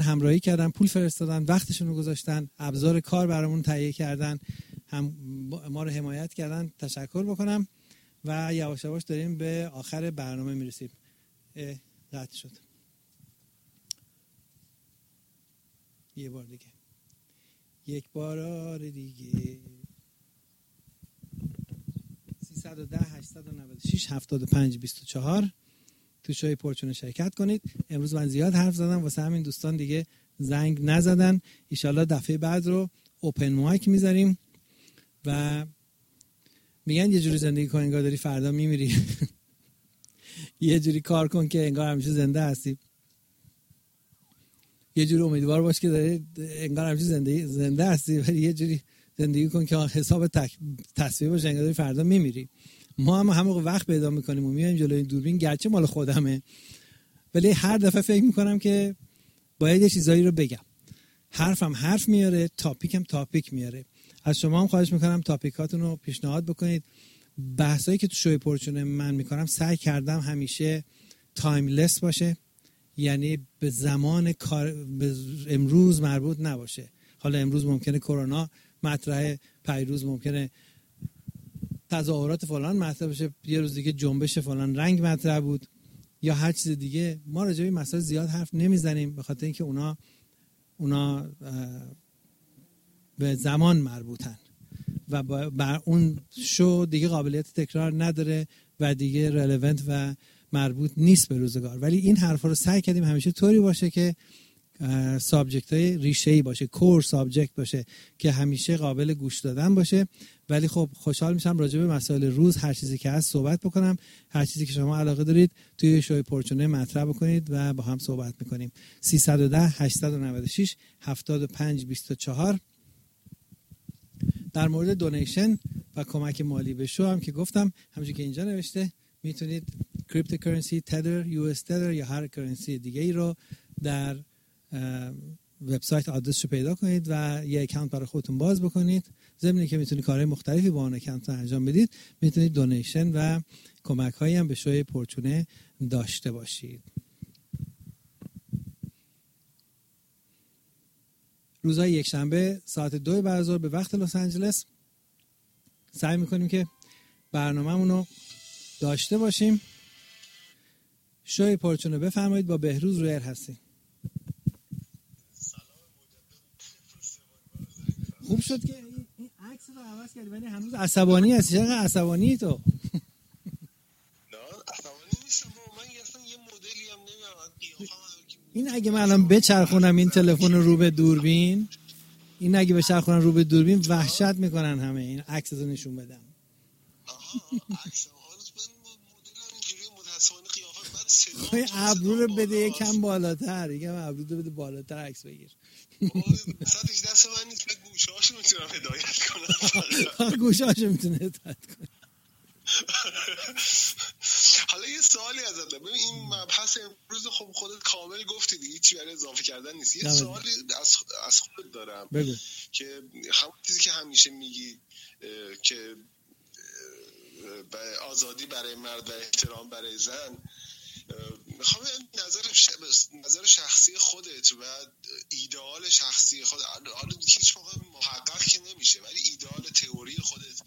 همراهی کردن، پول فرستادن، وقتشون رو گذاشتن، ابزار کار برامون تهیه کردن، هم ما رو حمایت کردن. تشکر بکنم و یواش یواش داریم به آخر برنامه میرسیم. قطع شد. یه بار دیگه، یک بار دیگه 310 896 75 24 تو شوی پرچون شرکت کنید. امروز من زیاد حرف زدم واسه همین دوستان دیگه زنگ نزدن. ایشالله دفعه بعد رو اوپن مایک میذاریم و میگن یه جوری زندگی کن انگار داری فردا میمیری. یه جوری کار کن که انگار همیشه زنده هستی. یه جوری امیدوار باش که داری انگار همیشه زنده هستی، ولی یه جوری زندگی کن که حساب تصفیه باشه انگار داری فردا میمیری. ما هم همه وقت پیدا میکنیم و میایم جلوی دوربین، گرچه مال خودمه، ولی هر دفعه فکر میکنم که باید یه چیزایی رو بگم. حرفم حرف میاره، تاپیکم تاپیک میاره. از شما هم خواهش میکنم تاپیکاتون رو پیشنهاد بکنید. بحثایی که تو شوی پرچون من میکنم سعی کردم همیشه تایملس باشه، یعنی به زمان کار به امروز مربوط نباشه. حالا امروز ممکنه کرونا مطرحه، پیروز ممکنه تظاهرات فلان مطرح بشه، یه روز دیگه جنبش فلان رنگ مطرح بود یا هر چیز دیگه. ما راجع به مسائل زیاد حرف نمیزنیم به خاطر اینکه اونا به زمان مربوطن و بر اون شو دیگه قابلیت تکرار نداره و دیگه رلوونت و مربوط نیست به روزگار. ولی این حرفا رو سعی کردیم همیشه طوری باشه که سابجکت های ریشه‌ای باشه، کور سابجکت باشه که همیشه قابل گوش دادن باشه. ولی خب خوشحال میشم راجع به مسائل روز هر چیزی که هست صحبت بکنم. هر چیزی که شما علاقه دارید توی شوی پرچونه مطرح بکنید و با هم صحبت میکنیم. 310 896 75 24. در مورد دونیشن و کمک مالی به شو هم که گفتم، همونجوری که اینجا نوشته میتونید کریپتوکارنسی، تدر، یو اس تدر یا هر کرنسی دیگه ای رو در وبسایت آدرسشو پیدا کنید و یه اکانت برای خودتون باز بکنید. ضمن که میتونید کارهای مختلفی با اون اکانت انجام بدید، میتونید دونیشن و کمک هایی هم به شوی پرچونه داشته باشید. روزهای یک شنبه ساعت 2 بعد از ظهر به وقت لس آنجلس سعی میکنیم که برنامه‌مون رو داشته باشیم. شوی پرچونه بفرمایید، با بهروز رویر هستیم. خوب شد که این عکس رو عوض کردی، ولی هنوز عصبانی هستی. چقدر عصبانی تو؟ نه عصبانی نیستم، من اصلا یه مدلی هم نمیدونم. این اگه من الان بچرخونم این تلفن رو به دوربین، رو به دوربین وحشت میکنن همه. این عکس رو نشون بدم. عکس حالت من مدل اینجوری متأسفانه قیافت بعد صدا ابرو رو بده یکم بالاتر، میگم ابرو رو بده بالاتر عکس بگیر. صدش دست من نیست، به گوشهاشو میتونم هدایت کنم. گوشهاشو میتونه هدایت کنم. حالا یه سوالی ازت دارم. ببین این مبحث امروز خب خودت کامل گفتی دیگه، هیچی برای اضافه کردن نیست. یه سوالی از خودت دارم. بگو. که همون چیزی که همیشه میگی که آزادی برای مرد و احترام برای زن، میخوام نظر شخصی خودت و ایدئال شخصی خودت، حالا هیچ موقع محقق که نمیشه، ولی ایدئال تئوری خودت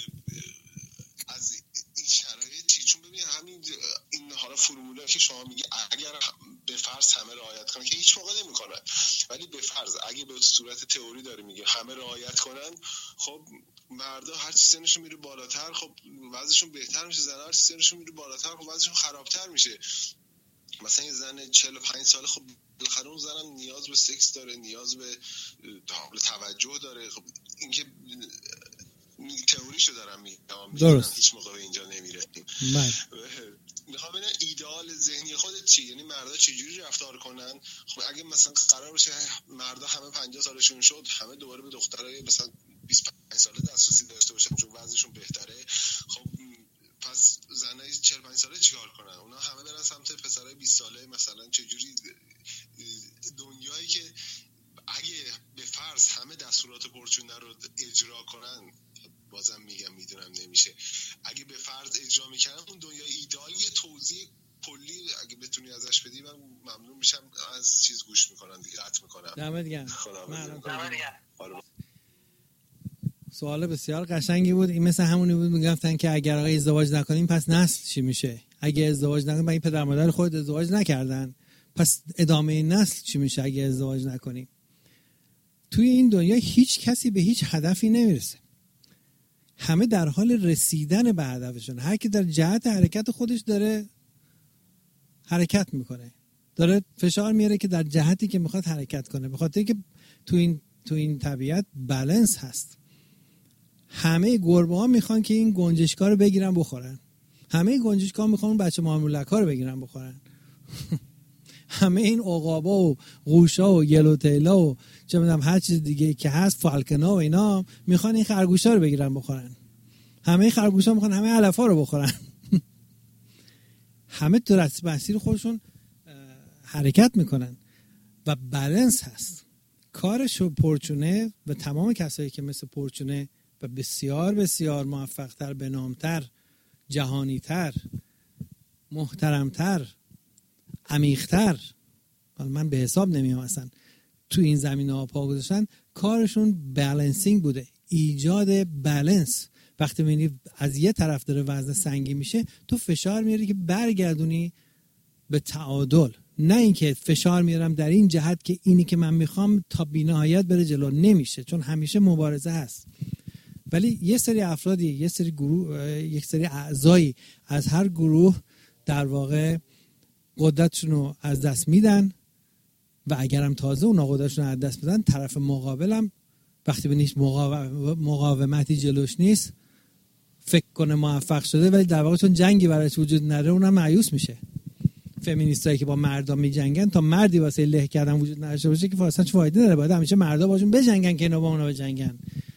از این شرایطی، چون ببین همین این حالا فرموله که شما میگی اگر به فرض همه رعایت کنن که هیچ موقع نمیکنن، ولی به فرض اگه به صورت تئوری داره میگه همه رعایت کنن، خب مردا هر چی سنشون میره بالاتر خب وضعشون بهتر میشه، زنا هر چی سنشون میره بالاتر خب وضعشون خرابتر میشه. مثلا یه زن 45 ساله خب بالاخره اون زنم نیاز به سکس داره، نیاز به توجه داره. خب این که تئوریشو دارم میگم، هیچ موقع به اینجا نمیرسیم. میخوام ببینم ایدئال ذهنی خودت چی؟ یعنی مردا چجوری رفتار کنن؟ خب اگه مثلا قرار باشه مردا همه 50 سالشون شد همه دوباره به دخترای مثلا 25 ساله دسترسی داشته باشن چون وضعشون بهتره، خب پس زنای 45 ساله چیکار کنن؟ اونا همه برن سمت پسرای 20 ساله مثلا. چجوری دنیایی که اگه به فرض همه دستورات پرچونه رو اجرا کنن، بازم میگم میدونم نمیشه، اگه به فرض اجرا میکنن اون دنیای ایدئال یه توضیح کلی اگه بتونی ازش بدی من ممنون میشم. از چیز گوش میکنم دیگه، قطع میکنم. دمت گرم. سوال بسیار قشنگی بود. این مثل همونی بود میگفتن که اگر آقا ازدواج نکنیم پس نسل چی میشه؟ اگه ازدواج نکنیم، این پدر مادر خود ازدواج نکردن، پس ادامه نسل چی میشه اگه ازدواج نکنیم؟ توی این دنیا هیچ کسی به هیچ هدفی نمیرسه. همه در حال رسیدن به هدفشون. هر کی در جهت حرکت خودش داره حرکت میکنه، داره فشار میاره که در جهتی که میخواد حرکت کنه، به خاطر که تو این طبیعت بالانس هست. همه گربه ها میخوان که این گنجشکا رو بگیرن بخورن، همه گنجشکا میخوان بچه مامولک‌ها رو بگیرن بخورن. همه این عقابا و قوشا و یلوتیلا و چه میدونم هر چیز دیگه که هست، فالکنا و اینا میخوان این خرگوشا رو بگیرن بخورن. همه خرگوشا میخوان همه علفا رو بخورن. همه تو مسیر خودشون حرکت میکنن و بالانس هست. کارش پرچونه و تمام کسایی که مثل پرچونه و بسیار بسیار موفق‌تر، بنام‌تر، جهانی‌تر، محترم‌تر، عمیق‌تر، من به حساب نمیام اصلا، تو این زمینه‌ها پا گذاشتن، کارشون بالانسینگ بوده، ایجاد بالانس. وقتی می‌بینی از یه طرف داره وزن سنگین میشه، تو فشار میاری که برگردونی به تعادل، نه اینکه فشار میارم در این جهت که اینی که من میخوام تا بی‌نهایت بره جلو. نمیشه، چون همیشه مبارزه هست. ولی یه سری افرادی، یه سری گروه، یک سری اعضایی از هر گروه در واقع قدرتشون رو از دست میدن و اگرم تازه اونا قدرتشون رو از دست بدن، طرف مقابلم وقتی به نیست مقاومتی جلوش نیست، فکر کنه موفق شده، ولی در واقع چون جنگی برایش وجود نداره اونم مایوس میشه. فمینیستایی که با مردا میجنگن، تا مردی واسه له کردن وجود نداشته باشه که اصلا چه فایده داره؟ باید همیشه مردا باشون بجنگن که اینا با اونا بجنگن.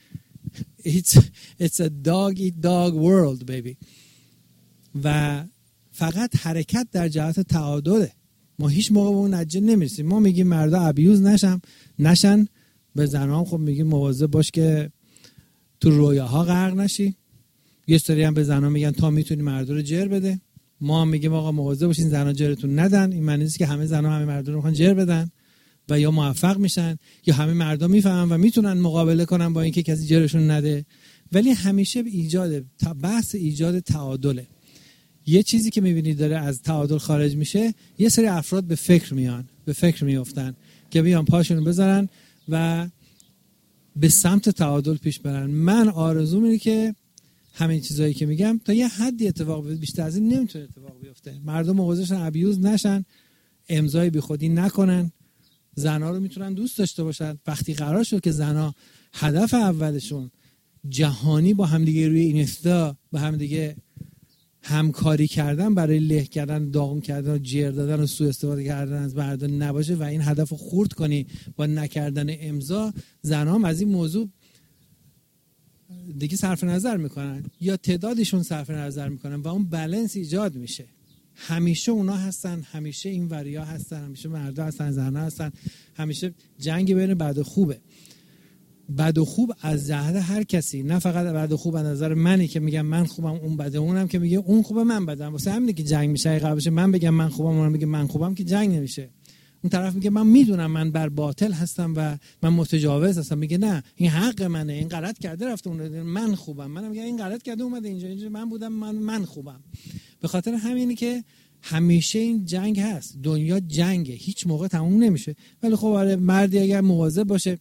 It's a dog eat dog world baby. و فقط حرکت در جهت تعادله. ما هیچ موقع به اون نتیجه نمیرسیم. ما میگیم مردا ابیوز نشن، به زنام خب میگیم مواظب باش که تو رویاها غرق نشی. یه سری هم به زنام میگن تا میتونی مردا رو جر بده. ما هم میگیم آقا مواظب باشین زنا جرتون ندن. این معنی نیست که همه زنا همه مردا رو میخوان جر بدن و یا موفق میشن یا همه مردا میفهمن و میتونن مقابله کنن با اینکه کسی جرشون نده. ولی همیشه بحث ایجاد تعادله. یه چیزی که میبینید داره از تعادل خارج میشه، یه سری افراد به فکر میافتن که بیان پاشون بذارن و به سمت تعادل پیش برن. من آرزوم اینه که همین چیزایی که میگم تا یه حدی اتفاق بیفته، بیشتر از این نمیتونه اتفاق بیفته. مردم مواظبشن ابیوز نشن، امضای بیخودی نکنن، زنا رو میتونن دوست داشته باشن. وقتی قرار شد که زنا هدف اولشون جهانی با همدیگه روی اینستا با همدیگه همکاری کردن برای له کردن، داغون کردن و جر دادن و سوء استفاده کردن از مردان نباشه و این هدف رو خورد کنی با نکردن امضا، زنا هم از این موضوع دیگه صرف نظر میکنن یا تعدادشون صرف نظر میکنن و اون بالانس ایجاد میشه. همیشه اونا هستن، همیشه این وریا هستن، همیشه مردا هستن، زنها هستن، همیشه جنگ بین بد و خوبه. بد و خوب از جهت هر کسی، نه فقط بد و خوب از نظر منی که میگم من خوبم اون بده، اونم که میگه اون خوبه من بدم. واسه همینه که جنگ میشه. اگه قبلش من بگم من خوبم اونم میگه من خوبم که جنگ نمیشه. اون طرف میگه من میدونم من بر باطل هستم و من متجاوز هستم، میگه نه این حق منه، این غلط کرده رفته اون، من خوبم. منم میگم این غلط کرده اومده اینجا من بودم، من خوبم. به خاطر همینه که همیشه این جنگ هست. دنیا جنگه، هیچ موقع تموم نمیشه. ولی خب آره، مردی اگر مواظب باشه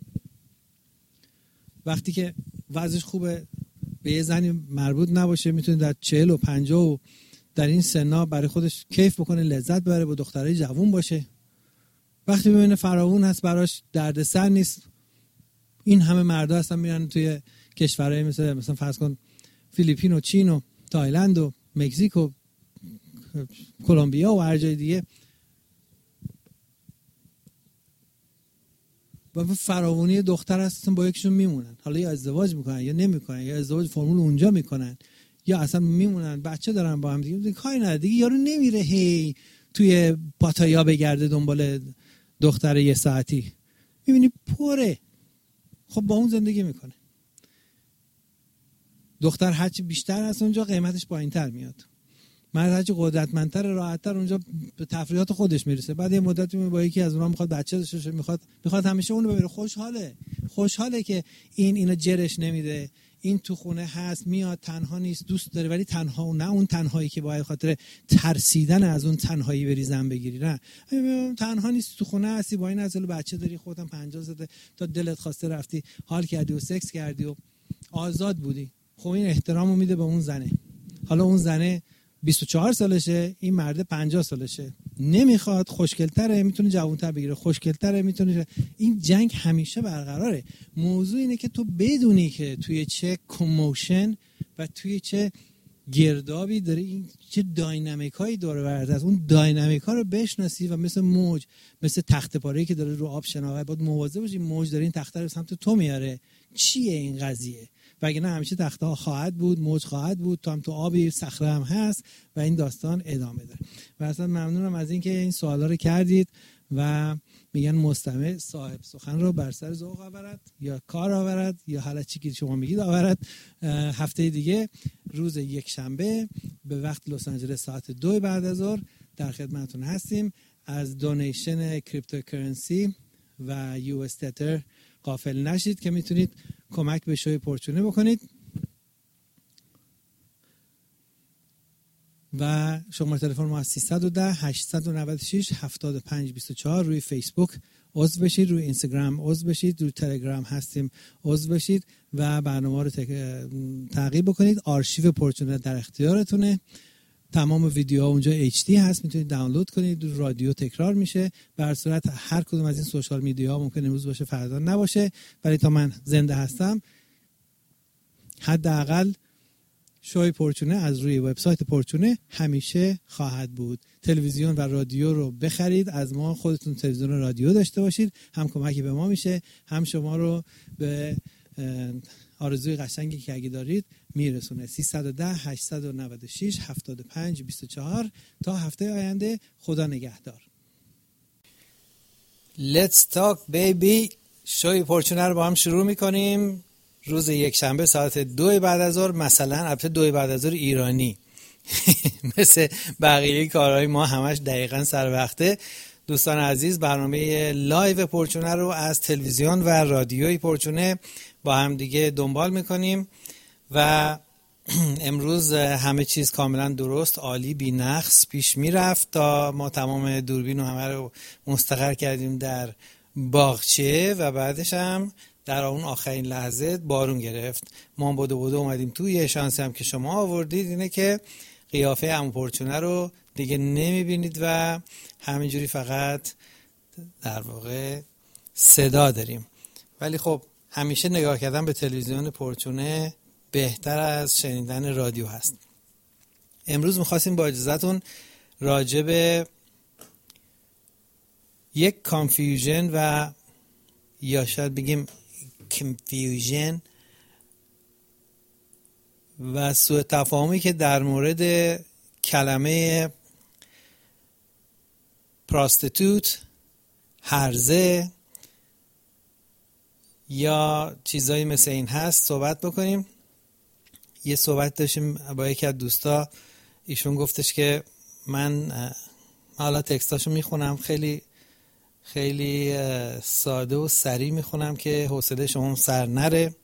وقتی که وضعش خوبه به یه زنی مربوط نباشه، میتونه در 40 و 50 و در این سنا برای خودش کیف بکنه، لذت ببره، با دخترای جوون باشه. وقتی ببینه فراوون هست، براش دردسر نیست. این همه مردا هستن میرن توی کشورهای مثلا فرض کن فیلیپین و چین و تایلند و مکزیک و کلمبیا و هر جای دیگه و فراوانی دختر هستن با یکشون میمونن. حالا یا ازدواج میکنن یا نمیکنن، یا ازدواج فرمول اونجا میکنن یا اصلا میمونن، بچه دارن با هم دیگه، کاری نداره دیگه. یارو نمیره هی توی پاتایا بگرده دنبال دختر یه ساعتی، میبینی پره. خب با اون زندگی میکنه. دختر هرچی بیشتر هست اونجا قیمتش پایینتر میاد. مرد هرچی قدرتمندتر راحتتر اونجا به تفریحات خودش میرسه. بعد یه مدتی با یکی از اونها میخواد بچه داشته باشه، میخواد همیشه اونو ببره. خوشحاله که اینو جرش نمیده، این تو خونه هست، میاد، تنها نیست، دوست داره، ولی تنها نه اون تنهایی که باید خاطر ترسیدن از اون تنهایی بری زن بگیری، نه، تنها نیست، تو خونه هستی، با این ازل بچه داری، خودت 50 زده تا دلت خواسته رفتی حال کردی و سکس کردی و آزاد بودی. خب این احترامو میده به اون زنه. حالا اون زنه 24 سالشه، این مرد 50 سالشه، نمیخواد، خوشگل‌تره، میتونه جوان‌تر بگیره، خوشگل‌تره، میتونه. این جنگ همیشه برقراره. موضوع اینه که تو بدونی که توی چه کموشن و توی چه گردابی داره، این چه داینامیکایی داره برات است، اون داینامیکا رو بشناسی و مثل موج، مثل تخته پاره‌ای که داره رو آب شناور، باید مواظب باشی موج داره این تخته رو سمت تو میاره. چیه این قضیه؟ وگرنه همیشه تخته ها خواهد بود، موج خواهد بود، تو هم تو آبی، صخره هم هست و این داستان ادامه داره. و اصلا ممنونم از اینکه این سوالا رو کردید و میگن مستمع صاحب سخن رو بر سر ذوق آورد یا کار آورد یا حالا چی که شما میگید آورد. هفته دیگه روز یک شنبه به وقت لس آنجلس ساعت 2 بعد از ظهر در خدمتتون هستیم. از دونیشن کریپتوکارنسی و یو اس تتر غافل نشید که میتونید کمک به شوی پرچونه بکنید. و شماره تلفن ما از 310 896 7524. روی فیسبوک عضو بشید، روی اینستاگرام عضو بشید، روی تلگرام هستیم عضو بشید و برنامه رو تعقیب بکنید. آرشیو پرچونه در اختیارتونه، تمام ویدیوها اونجا HD هست، میتونید دانلود کنید. رادیو تکرار میشه. به هر صورت هر کدوم از این سوشال میدیاها ممکنه امروز باشه فردا نباشه، ولی تا من زنده هستم حداقل شوی پرچونه از روی وبسایت پرچونه همیشه خواهد بود. تلویزیون و رادیو رو بخرید از ما، خودتون تلویزیون و رادیو داشته باشید، هم کمکی به ما میشه، هم شما رو به آرزوی قشنگی که اگه دارید میرسونه. 310 896 7524. تا هفته آینده خدا نگهدار. Let's talk baby. شوی پرچونه رو با هم شروع میکنیم روز یک شنبه ساعت 2 بعد از ظهر، مثلا البته 2 بعد از ظهر ایرانی مثل بقیه کارهای ما همش دقیقاً سر وقته. دوستان عزیز، برنامه لایو پرچونه رو از تلویزیون و رادیوی پرچونه با هم دیگه دنبال میکنیم و امروز همه چیز کاملا درست، عالی، بی نقص پیش میرفت تا ما تمام دوربین و همه رو مستقر کردیم در باغچه و بعدش هم در اون آخرین لحظه بارون گرفت. ما بودو اومدیم تو. یه شانسی هم که شما آوردید اینه که قیافه عمو پرچونه رو دیگه نمیبینید و همینجوری فقط در واقع صدا داریم. ولی خب همیشه نگاه کردن به تلویزیون پرچونه بهتر از شنیدن رادیو هست. امروز میخواستیم با اجازهتون راجع به یک کانفیوژن و یا شاید بگیم کنفیوژن و سوء تفاهمی که در مورد کلمه پراستیتوت، هرزه یا چیزایی مثل این هست صحبت بکنیم. یه صحبت داشتیم با یکی از دوستا، ایشون گفتش که من حالا تکستاشو میخونم، خیلی خیلی ساده و سریع میخونم که حوصله شما سر نره.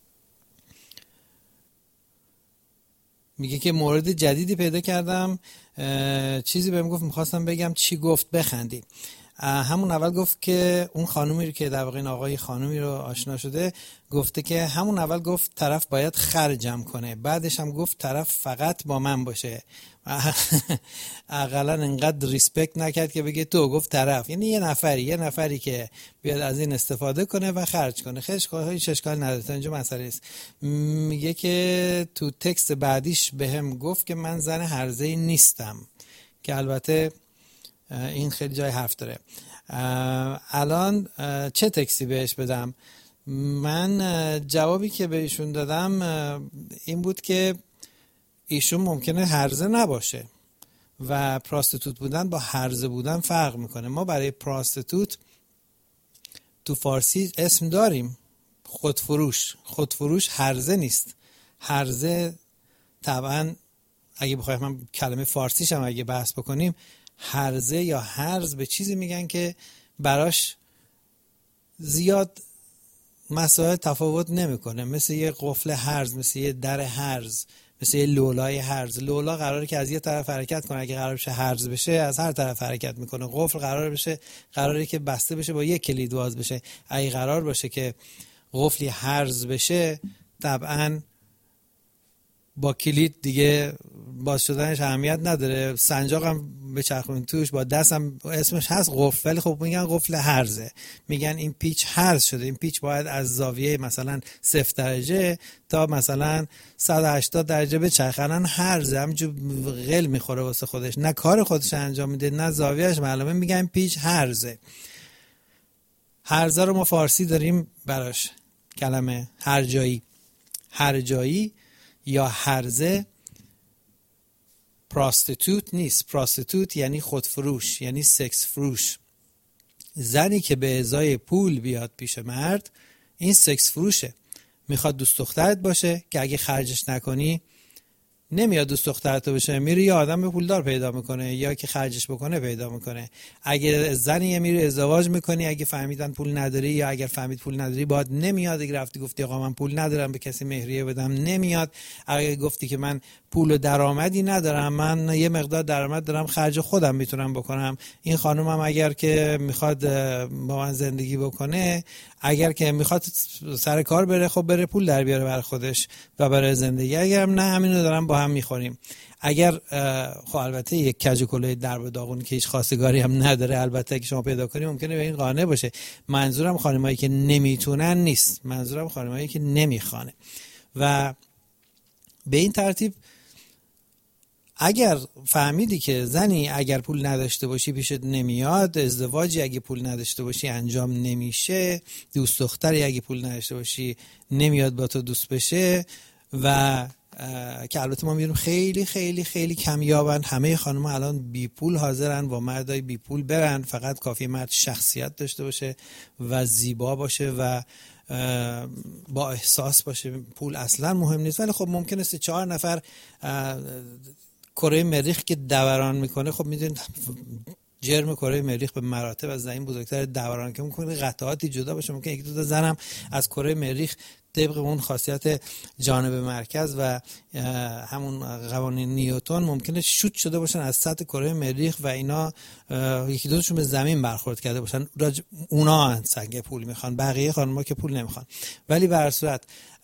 میگه که مورد جدیدی پیدا کردم، چیزی بهم گفت، میخواستم بگم چی گفت بخندی. همون اول گفت که اون خانومی رو که در واقع این آقای خانومی رو آشنا شده، گفته که همون اول گفت طرف باید خرجم کنه، بعدش هم گفت طرف فقط با من باشه. اقلا انقدر ریسپکت نکرد که بگه تو، گفت طرف، یعنی یه نفری که بیاد از این استفاده کنه و خرج کنه. هیچ اشکال نداره، اینجا مسئله است. میگه که تو تکست بعدیش بهم گفت که من زن هرزه‌ای نیستم، که البته این خیلی جای حرف داره. الان چه تکستی بهش بدم؟ من جوابی که بهشون دادم این بود که ایشون ممکنه هرزه نباشه و پراستیتوت بودن با هرزه بودن فرق میکنه. ما برای پراستیتوت تو فارسی اسم داریم، خودفروش هرزه نیست. هرزه طبعا اگه بخوایم من کلمه فارسیش هم اگه بحث بکنیم، هرزه یا هرز به چیزی میگن که براش زیاد مسائل تفاوت نمیکنه، مثل یه قفل هرز، مثل یه در هرز، مثل یه لولای هرز. لولا قراره که از یه طرف حرکت کنه، اگه قرار بشه هرز بشه از هر طرف حرکت میکنه. قفل قراره که بسته بشه با یک کلید باز بشه. اگه قرار باشه که قفلی هرز بشه طبعاً با کلید دیگه باز شدنش اهمیت نداره، سنجاقم بچرخونید توش، با دستم اسمش هست قفل، ولی خب میگن قفل هرزه، میگن این پیچ هرز شده، این پیچ باید از زاویه مثلا 0 درجه تا مثلا 180 درجه بچرخه. الان هرزه همینجور غل میخوره واسه خودش، نه کار خودش انجام میده نه زاویهش معلومه، میگن پیچ هرزه. هرزه رو ما فارسی داریم براش کلمه هرجایی. هرجایی یا هرزه پراستیتوت نیست. پراستیتوت یعنی خودفروش، یعنی سکس فروش. زنی که به ازای پول بیاد پیش مرد، این سکس فروشه. میخواد دوست دخترت باشه که اگه خرجش نکنی نمیاد دوست دخترتو بشه، میره یه آدم پولدار پیدا میکنه یا که خرجش بکنه پیدا میکنه. اگه زنی میره ازدواج میکنی، اگه فهمیدن پول نداری یا اگر فهمید پول نداری باید نمیاد. اگه رفتی گفتی آقا من پول ندارم به کسی مهریه بدم، نمیاد. اگه گفتی که من پول و درآمدی ندارم، من یه مقدار درآمد دارم خرج خودم میتونم بکنم، این خانم هم اگر که میخواد با من زندگی بکنه، اگر که میخواد سر کار بره، خب بره پول در بیاره برای خودش و برای زندگی، اگرم نه همینو دارم با هم میخوریم. اگر خب البته یک کج کلاه درب داغونی که هیچ خواستگاری هم نداره، البته که شما پیدا کنی ممکنه به این قانع باشه. منظورم خانمایی که نمیتونن نیست، منظورم خانمایی که نمیخوانه. و به این ترتیب اگر فهمیدی که زنی اگر پول نداشته باشی پیشت نمیاد، ازدواجی اگه پول نداشته باشی انجام نمیشه، دوست دختری اگه پول نداشته باشی نمیاد با تو دوست بشه، و که البته ما میبینیم خیلی خیلی خیلی کمیابن. همه خانم‌ها الان بی پول حاضرن با مردای بی پول برن، فقط کافی مرد شخصیت داشته باشه و زیبا باشه و با احساس باشه، پول اصلا مهم نیست. ولی خب ممکنه 3-4 نفر کره مریخ که دوران میکنه، خب میدونید جرم کره مریخ به مراتب از زمین بزرگتر دوران که ممکنه قطعاتی جدا باشه، ممکنه 1-2 تا زنم از کره مریخ طبق اون خاصیت جانب مرکز و همون قوانین نیوتن ممکنه شوت شده باشن از سطح کره مریخ و اینا 1-2 تاشون به زمین برخورد کرده باشن. اونا سنگ پول میخوان، بقیه خانم‌ها که پول نمیخوان. ولی به هر صورت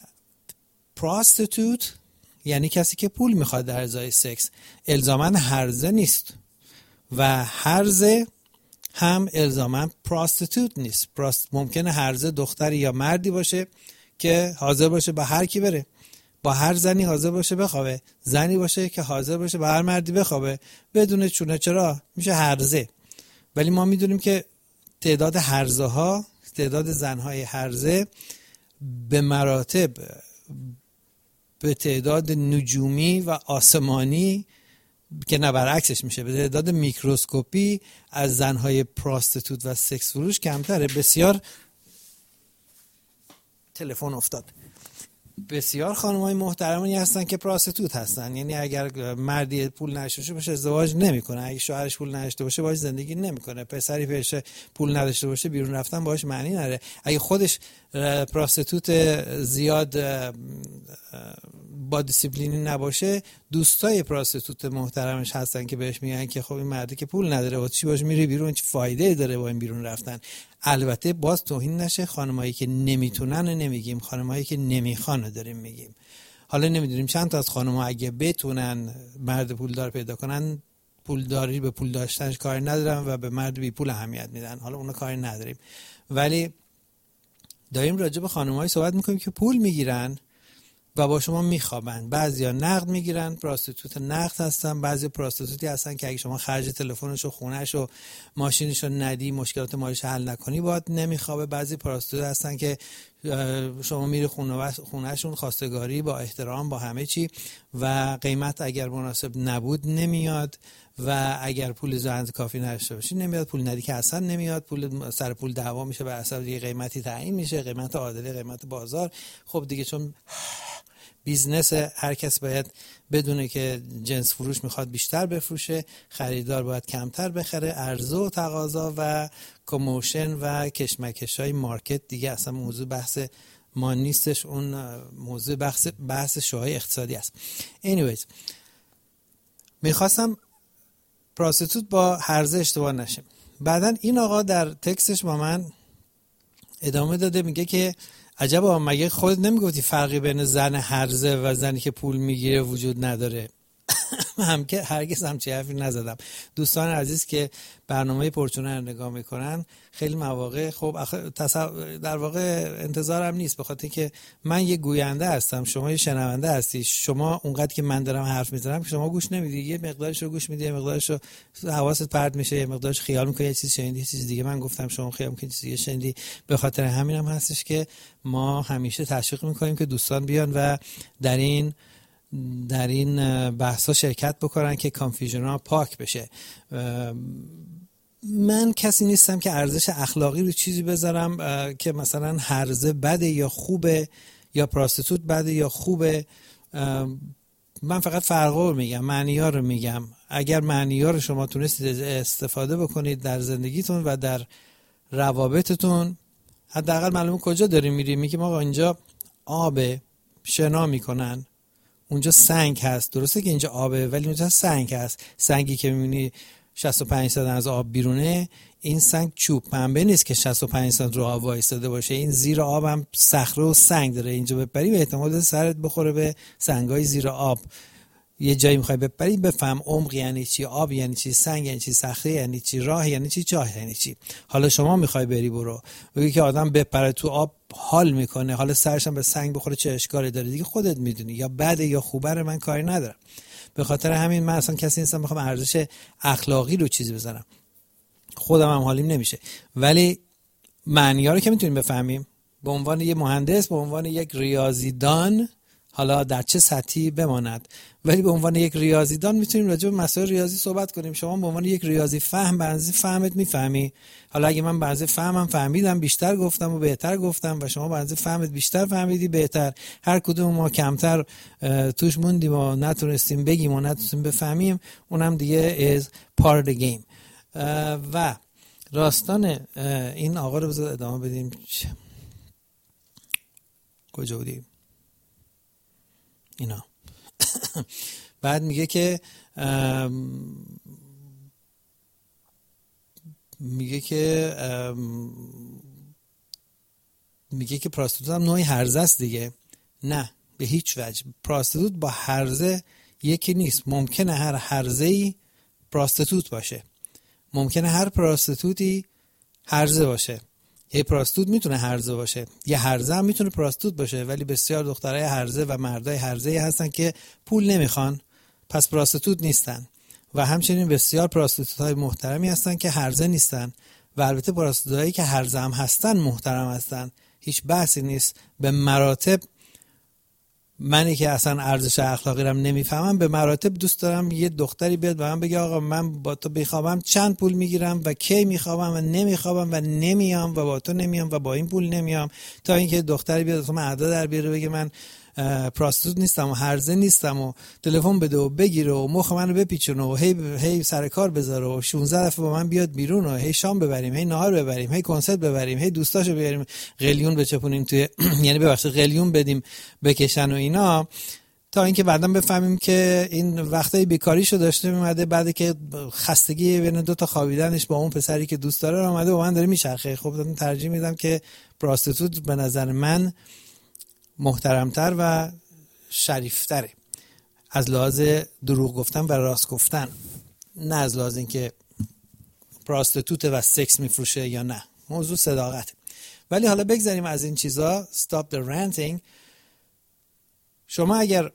پراستیتوت یعنی کسی که پول میخواد در ازای سکس، الزاماً هرزه نیست و هرزه هم الزاماً پراستیتوت نیست. ممکنه هرزه دختری یا مردی باشه که حاضر باشه با هر کی بره، با هر زنی حاضر باشه بخوابه، زنی باشه که حاضر باشه با هر مردی بخوابه بدون چونه چرا، میشه هرزه. ولی ما میدونیم که تعداد هرزه ها، تعداد زنهای هرزه به مراتب به تعداد نجومی و آسمانی که نه برعکسش میشه، به تعداد میکروسکوپی از زنهای پراستیتوت و سکس فروش کمتره. بسیار تلفن افتاد. بسیار خانم‌های محترمانی هستن که پراستیتوت هستن، یعنی اگر مردی پول نداشته باشه ازدواج نمیکنه، اگه شوهرش پول نداشته باشه باهاش زندگی نمیکنه، پسری پیش پول نداشته باشه بیرون رفتن باهاش معنی نداره. اگه خودش پراستیتوت زیاد با دیسیپلینی نباشه، دوستای پراستیتوت محترمش هستن که بهش میگن که خب این مردی که پول نداره و چی باش میری بیرون، چه فایده داره با این بیرون رفتن. البته باز توهین نشه، خانمایی که نمیتونن نمیگیم، خانمایی که نمیخوان داریم میگیم. حالا نمیدونیم چند تا از خانم‌ها اگه بتونن مرد پولدار پیدا کنن، پولداری به پول داشتنش کاری ندارن و به مرد بی پول اهمیت میدن، حالا اونا کاری نداریم. ولی داریم راجع به خانم‌هایی صحبت میکنیم که پول میگیرن و با شما میخوابن. بعضیا نقد میگیرن، پراستیتوت نقد هستن. بعضی پراستیتوتی هستن که اگه شما خرج تلفنش و خونه‌ش و ماشینش رو ندی، مشکلات مالیش حل نکنی، باید نمیخوابه. بعضی پراستیتوت هستن که شما میری خونه‌شون خواستگاری با احترام با همه چی و قیمت اگر مناسب نبود نمیاد و اگر پول زحمت کافی نداشته باشی نمیاد، پول ندی که اصلا نمیاد، پول سر پول دعوا میشه، بر اساس یه قیمتی تعیین میشه، قیمت عادلی، قیمت بازار. خب دیگه چون بیزنس هر کس باید بدونه که جنس فروش میخواد بیشتر بفروشه، خریدار باید کمتر بخره، عرضه و تقاضا و کموشن و کشمکش‌های مارکت دیگه اصلا موضوع بحث ما نیستش، اون موضوع بحث شورای اقتصادی است. anyways میخواستم پراستیتوت با هرزه اشتباه نشه. بعدن این آقا در تکستش با من ادامه داده، میگه که عجبا مگه خودت نمیگفتی فرقی بین زن هرزه و زنی که پول میگیره وجود نداره؟ هم که هرگز همچین حرفی نزدم. دوستان عزیز که برنامه پرچونه رو نگاه میکنن خیلی مواقع خب در واقع انتظارم نیست، به خاطر که من یه گوینده هستم، شما یه شنونده هستی، شما اونقدر که من دارم حرف میزنم شما گوش نمیدی، یه مقدارش رو گوش میدی، یه مقدارش رو حواست پرت میشه، یه مقدارش خیال میکنی یه چیز شنیدی، یه چیز دیگه من گفتم شما خیال میکنی چیز دیگه شنیدی. به خاطر همین هم هستش که ما همیشه تشویق میکنیم که دوستان بیان و در این بحثا شرکت بکنن که کانفیوژن ها پاک بشه. من کسی نیستم که ارزش اخلاقی رو چیزی بذارم که مثلا هرزه بده یا خوبه یا پراستیتوت بده یا خوبه. من فقط فرقا رو میگم، معنی ها رو میگم. اگر معنی ها رو شما تونستید استفاده بکنید در زندگیتون و در روابطتون، حداقل معلومه کجا داریم میریم. میگیم آقا اینجا آبه، شنا میکنن، اونجا سنگ هست، درسته که اینجا آبه ولی اونجا سنگ هست. سنگی که میبینی 65 سانتی از آب بیرونه، این سنگ چوب پنبه نیست که 65 سانتی رو آب وایستاده باشه، این زیر آب هم صخره و سنگ داره. اینجا بپری به احتمال سرت بخوره به سنگای زیر آب. یه جایی میخوای بپری بفهم عمق یعنی چی، آب یعنی چی، سنگ یعنی چی، صخره یعنی چی، راه یعنی چی، چاه یعنی چی. حالا شما میخوای بری برو بگی که آدم بپره تو آب حال میکنه، حالا سرش هم به سنگ بخوره چه اشکالی داره؟ دیگه خودت میدونی، یا بده یا خوبه رو من کاری ندارم. به خاطر همین من اصلا کسی نیستم بخوام ارزش اخلاقی رو چیزی بزنم، خودم هم حالیم نمیشه. ولی معنی ها رو که میتونیم بفهمیم به عنوان یه مهندس، به عنوان یک ریاضیدان، حالا در چه سطحی بماند، ولی به عنوان یک ریاضیدان میتونیم راجع به مسائل ریاضی صحبت کنیم. شما به عنوان یک ریاضی فهم بنزی فهمت میفهمی. حالا اگه من بنزی فهمم فهمیدم بیشتر گفتم و بهتر گفتم و شما بنزی فهمت بیشتر فهمیدی بهتر، هر کدوم ما کمتر توش موندیم و نتونستیم بگیم و نتونستیم بفهمیم، اونم دیگه is part of the game. و راستان این آقا رو بذار ادامه بدیم. کجا بودیم؟ اینا. بعد میگه که پراستیتوت هم نوعی هرزه است دیگه. نه به هیچ وجه. پراستیتوت با هرزه یکی نیست. ممکنه هر هرزه‌ای پراستیتوت باشه، ممکنه هر پراستیتوتی هرزه باشه. یه پراستیتوت میتونه هرزه باشه، یه هرزه هم میتونه پراستیتوت باشه، ولی بسیار دخترای هرزه و مردای هرزه هستن که پول نمیخوان، پس پراستیتوت نیستن. و همچنین بسیار پراستیتوت های محترمی هستن که هرزه نیستن، و البته پراستیتوت هایی که هرزه هم هستن محترم هستن، هیچ بحثی نیست. به مراتب منی که اصلا ارزش اخلاقی رو نمیفهمم، به مراتب دوست دارم یه دختری بیاد به من بگه آقا من با تو بخوابم چند پول میگیرم و کی میخوابم و نمیخوابم و نمیام و با تو نمیام و با این پول نمیام، تا اینکه دختری بیاد تو من ادا در بیاره بگه من پراستیتوت نیستم و هرزه نیستم و تلفن بده و بگیره و مخ منو بپیچونه و هی سر کار بذاره و 16 دفعه با من بیاد بیرون و هی شام ببریم، هی نهار ببریم، هی کنسرت ببریم، هی دوستاشو بیاریم قلیون بچپونیم توی یعنی ببخشید قلیون بدیم بکشن و اینا، تا اینکه بعداً بفهمیم که این وقتای بیکاریشو داشته میومده، بعد که خستگی بین دو تا خوابیدنش با اون پسری که دوست داره اومده با من داره میچرخه. خب من ترجیح میدم که پراستیتوت به نظر من محترمتر و شریفتره از لحاظ دروغ گفتن و راست گفتن، نه از لحاظ اینکه پراستیتوت و سکس میفروشه یا نه. موضوع صداقت. ولی حالا بگذاریم از این چیزا. stop the ranting. شما اگر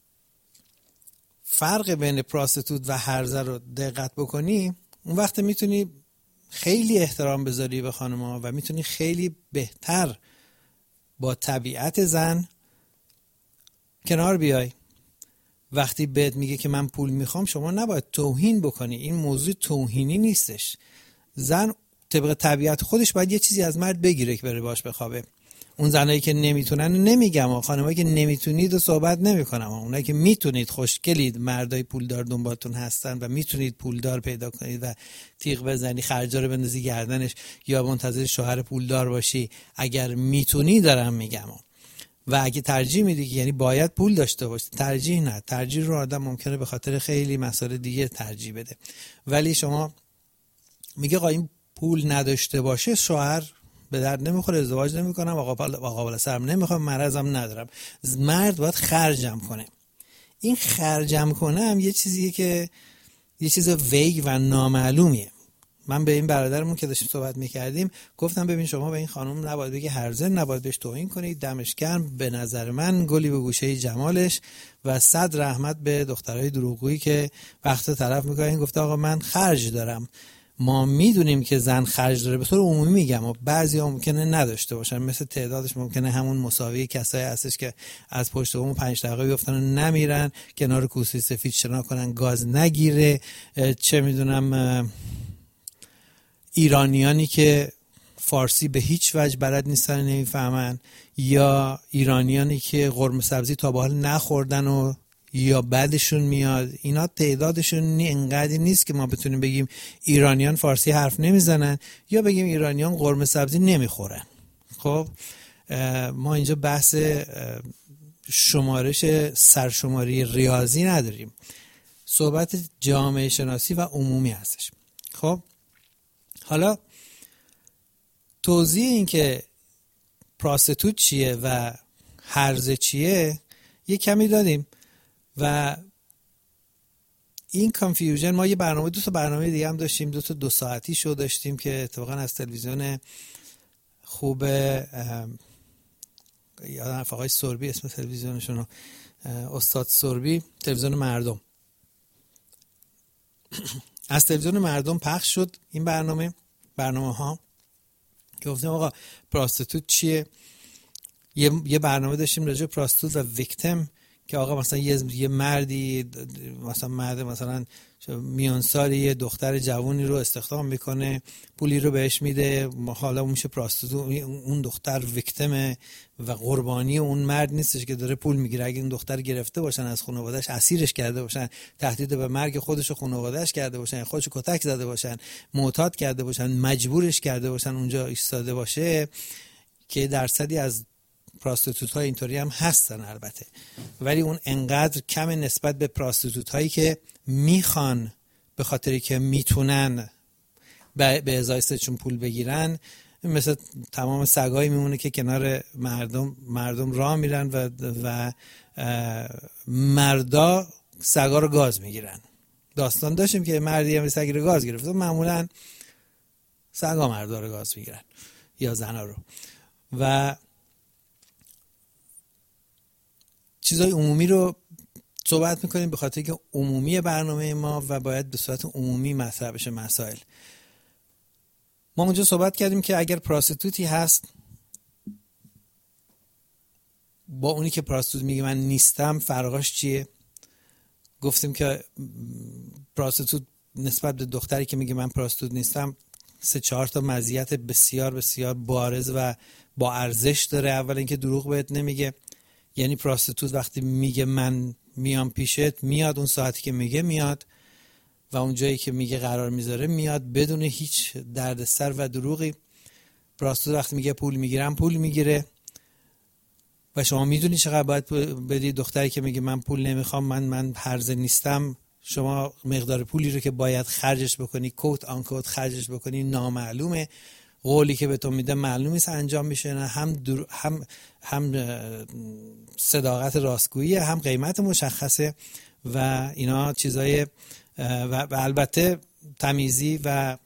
فرق بین پراستیتوت و هرزه رو دقت بکنی، اون وقت میتونی خیلی احترام بذاری به خانم‌ها و میتونی خیلی بهتر با طبیعت زن کنار بیای. وقتی بهت میگه که من پول میخوام، شما نباید توهین بکنی. این موضوع توهینی نیستش. زن طبق طبیعت خودش باید یه چیزی از مرد بگیره که بره باش بخوابه. اون زنایی که نمیتونن نمیگم، خانمایی که نمیتونید و صحبت نمیکنم، اونایی که میتونید، خوشگلید، مردای پولدار دنبالتون هستن و میتونید پولدار پیدا کنید و تیغ بزنی، خرجا رو بندازی گردنش یا منتظر شوهر پولدار باشی، اگر میتونی دارم میگم. و اگه ترجیح میدی، یعنی باید پول داشته باشی، ترجیح نه، ترجیح رو آدم ممکنه به خاطر خیلی مسائل دیگه ترجیح بده. ولی شما میگه آقا این پول نداشته باشه شوهر به درد نمیخوره، ازدواج نمیکنم، آقا بالا سرم نمیخوام، مرضم ندارم. مرد باید خرجم کنه. این خرجم کنه هم یه چیزیه که یه چیز ویگ و نامعلومیه. من به این برادرمون که داشتیم صحبت میکردیم گفتم ببین شما به این خانم نباید بگی هرزه، نباید بهش توهین کنید، دمش گرم، به نظر من گلی به گوشه جمالش و 100 رحمت به دخترای دروغگویی که وقت طرف میکنن. گفته آقا من خرج دارم. ما میدونیم که زن خرج داره، به طور عمومی میگم، و بعضیا ممکنه نداشته باشن، مثل تعدادش ممکنه همون مساوی کسایی هستش که از پشت بوم 5 دقیقه بیفتن و نمیرن کنار کوسه سفید شنا کنن گاز نگیره، چه میدونم ایرانیانی که فارسی به هیچ وجه بلد نیستن نمیفهمن، یا ایرانیانی که قرمه سبزی تا به حال نخوردن و یا بعدشون میاد. اینا تعدادشون اینقدر نیست که ما بتونیم بگیم ایرانیان فارسی حرف نمیزنن یا بگیم ایرانیان قرمه سبزی نمیخورن. خب ما اینجا بحث شمارش سرشماری ریاضی نداریم، صحبت جامعه شناسی و عمومی هستش. خب حالا توضیح این که پراستیتوت چیه و هرزه چیه یه کمی دادیم و این کانفیوژن، ما یه برنامه، 2 تا برنامه دیگه هم داشتیم، 2 تا 2 ساعتی شو داشتیم که اتفاقا از تلویزیون خوب یادم آقای سربی اسم تلویزیونشون، استاد سربی، تلویزیون مردم، از تلویزیون مردم پخش شد این برنامه ها که گفتیم آقا پراستیتوت چیه. یه برنامه داشتیم راجع به پراستیتوت و ویکتیم که آقا مثلا یه مردی مثلا میان سالی یه دختر جوانی رو استخدام میکنه، پولی رو بهش میده، حالا اون میشه پراستیتوت، اون دختر ویکتیمه و قربانی اون مرد نیستش که داره پول میگیره. اگه این دختر گرفته باشن از خانواده‌اش، اسیرش کرده باشن، تهدید به مرگ خودش و خانواده‌اش کرده باشن، خودش کتک زده باشن، معتاد کرده باشن، مجبورش کرده باشن اونجا ایستاده باشه، که درصدی از پراستیتوت ها اینطوری هم هستن البته، ولی اون انقدر کم نسبت به پراستیتوت هایی که میخوان به خاطری که میتونن به ازای سه‌شون پول بگیرن. مثل تمام سگایی میمونه که کنار مردم راه میرن و مردا سگا رو گاز میگیرن. داستان داشتیم که مردی هم سگی رو گاز گرفت، معمولا سگا مردا رو گاز میگیرن یا زنا رو. و چیزای عمومی رو صحبت میکنیم به خاطر که عمومی برنامه ما و باید به صورت عمومی مطرح بشه مسائل. ما اونجا صحبت کردیم که اگر پراستیتوتی هست با اونی که پراستیتوت میگه من نیستم فرقاش چیه. گفتیم که پراستیتوت نسبت به دختری که میگه من پراستیتوت نیستم 3-4 تا مزیت بسیار بسیار بارز و با ارزش داره. اول اینکه دروغ بهت نمیگه، یعنی پراستیتوت وقتی میگه من میام پیشت، میاد اون ساعتی که میگه میاد و اون جایی که میگه قرار میذاره میاد بدون هیچ دردسر و دروغی. پراستیتوت وقتی میگه پول میگیرم پول میگیره و شما میدونی چقدر باید بدی. دختری که میگه من پول نمیخوام، من هرزه نیستم، شما مقدار پولی رو که باید خرجش بکنی، کوت آن کوت خرجش بکنی، نامعلومه. قولی که به تو میده معلوم نیست انجام میشه نه، هم صداقت راستگویی، هم قیمت مشخصه و اینا چیزای و البته تمیزی و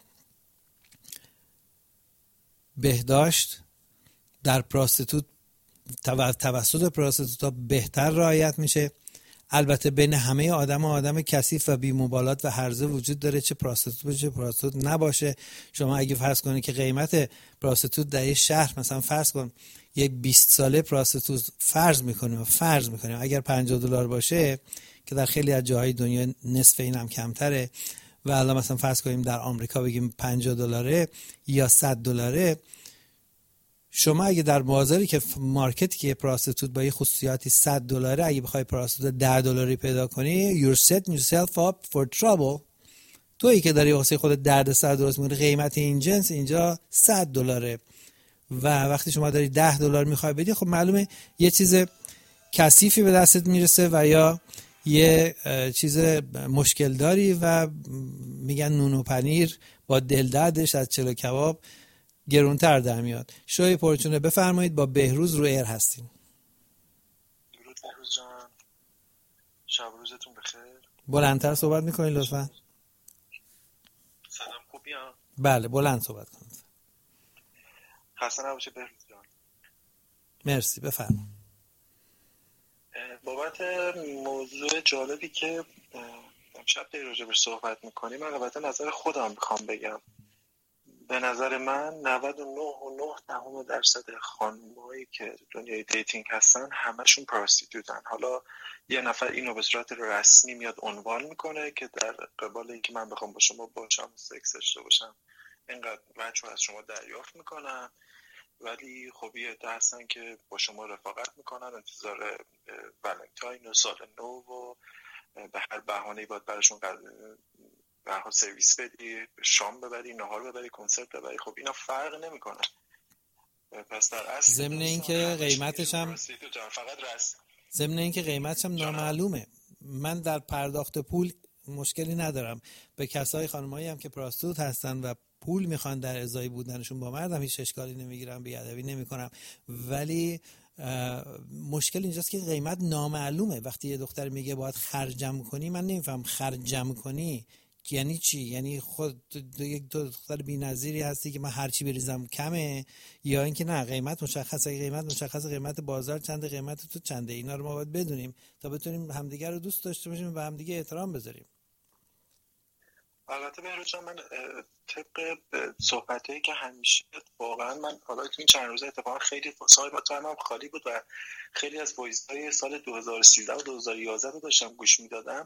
بهداشت در پراستیتوت توسط پراستیتوت ها بهتر رعایت میشه. البته بین همه آدم کثیف و بی مبالات و هرزه وجود داره، چه پراستیتوت باشه چه پراستیتوت نباشه. شما اگه فرض کنید که قیمت پراستیتوت در یه شهر مثلا فرض کن یک 20 ساله پراستیتوت فرض میکنیم اگر $50 باشه که در خیلی از جاهای دنیا نصف این هم کمتره و الان مثلا فرض کنیم در آمریکا بگیم $50 یا $100، شما اگه در بازاری که مارکتی که پراستیتوت با یه خصوصیاتی $100 اگه بخوای پراستیتوت $10 پیدا کنی you're setting yourself up for trouble. تویی که داری واسه خودت دردسر درست می‌کنی. قیمت این جنس اینجا $100 و وقتی شما داری $10 میخوای بدی، خب معلومه یه چیز کثیفی به دستت میرسه و یا یه چیز مشکل داری و میگن نون و پنیر با دلدردش از چلو کباب گرونتر در میاد. شوی پرچونه بفرمایید، با بهروز رو ایر هستیم. درود بهروز جان، شب روزتون بخیر. بلندتر صحبت میکنید لطفا. سلام، خوبی ها؟ بله بلند صحبت کنید. خسته نباشه بهروز جان. مرسی، بفرمایید. بابت موضوع جالبی که امشب در راجبش صحبت میکنیم، من البته نظر خودم میخوام بگم. به نظر من 99.9% خانم‌هایی که دنیای دیتینگ هستن همشون پراستیتوتن. حالا یه نفر اینو به صورت رسمی میاد عنوان میکنه که در قبال اینکه من بخوام با شما باشم، سکس داشته باشم، اینقدر وجه از شما دریافت میکنم، ولی خب یه عده هستن که با شما رفاقت میکنن، انتظار ولنتاین و سال نو و به هر بهانه‌ای باید براشون به هر سرویس بدی، شام ببری، نهار ببری، کنسرت ببری. خب اینا فرق نمیکنه. پس در اصل ضمن اینکه قیمتش هم نامعلومه. من در پرداخت پول مشکلی ندارم. به کسای خانمایی هم که پراستیتوت هستن و پول میخوان در ازای بودنشون با مردم هیچ اشکالی نمیگیرم، بیادبی نمیکنم، ولی مشکل اینجاست که قیمت نامعلومه. وقتی یه دختر میگه باید خرجم کنی، من نمیفهم خرجم کنی یعنی چی؟ یعنی خود یک دختر بی‌نظیری هستی که من هر چی بریزم کمه، یا اینکه نه قیمت مشخصه؟ قیمت مشخصه، قیمت بازار چنده، قیمت تو چنده؟ اینا رو ما باید بدونیم تا بتونیم همدیگه رو دوست داشته باشیم و به همدیگه احترام بذاریم. البته بهروز جان، من طبق صحبتایی که همیشه واقعا من حالا تو این چند روزه اتفاقا خیلی تایمم خالی بود و خیلی از وایس‌های سال 2013 و 2011 رو داشتم گوش میدادم.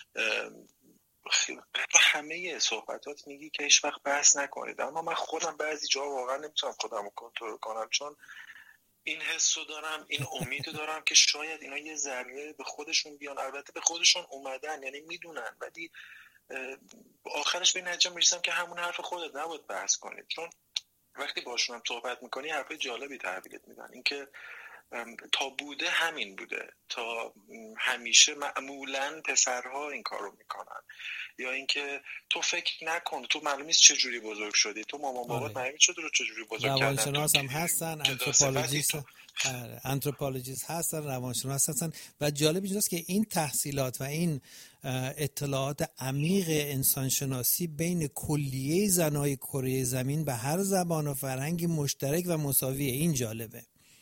همه صحبتات میگی که هیچ وقت بحث نکنید، اما من خودم بعضی جا واقعا نمیتونم خودم رو کنترل کنم، چون این حسو دارم، این امیدو دارم که شاید اینا یه ذره به خودشون بیان. البته به خودشون اومدن، یعنی میدونن، ولی آخرش به نتیجه میرسم که همون حرف خودت نباید بحث کنید، چون وقتی باشون هم صحبت میکنی حرفای جالبی تحویلت میدن. اینکه تا بوده همین بوده، تا همیشه معمولا پسرها این کارو میکنن، یا اینکه تو فکر نکن، تو معلوم نیست چه جوری بزرگ شدی، تو مامان بابات معلوم شده رو چه جوری بزرگ کردن. روانشناس هم هستن، آنتروپولوژیست هستن، روانشناس هستن و جالب اینجاست که این تحصیلات و این اطلاعات عمیق انسانشناسی بین کلیه زنای کره زمین به هر زبان و فرهنگ مشترک و مساویه. این جالبه.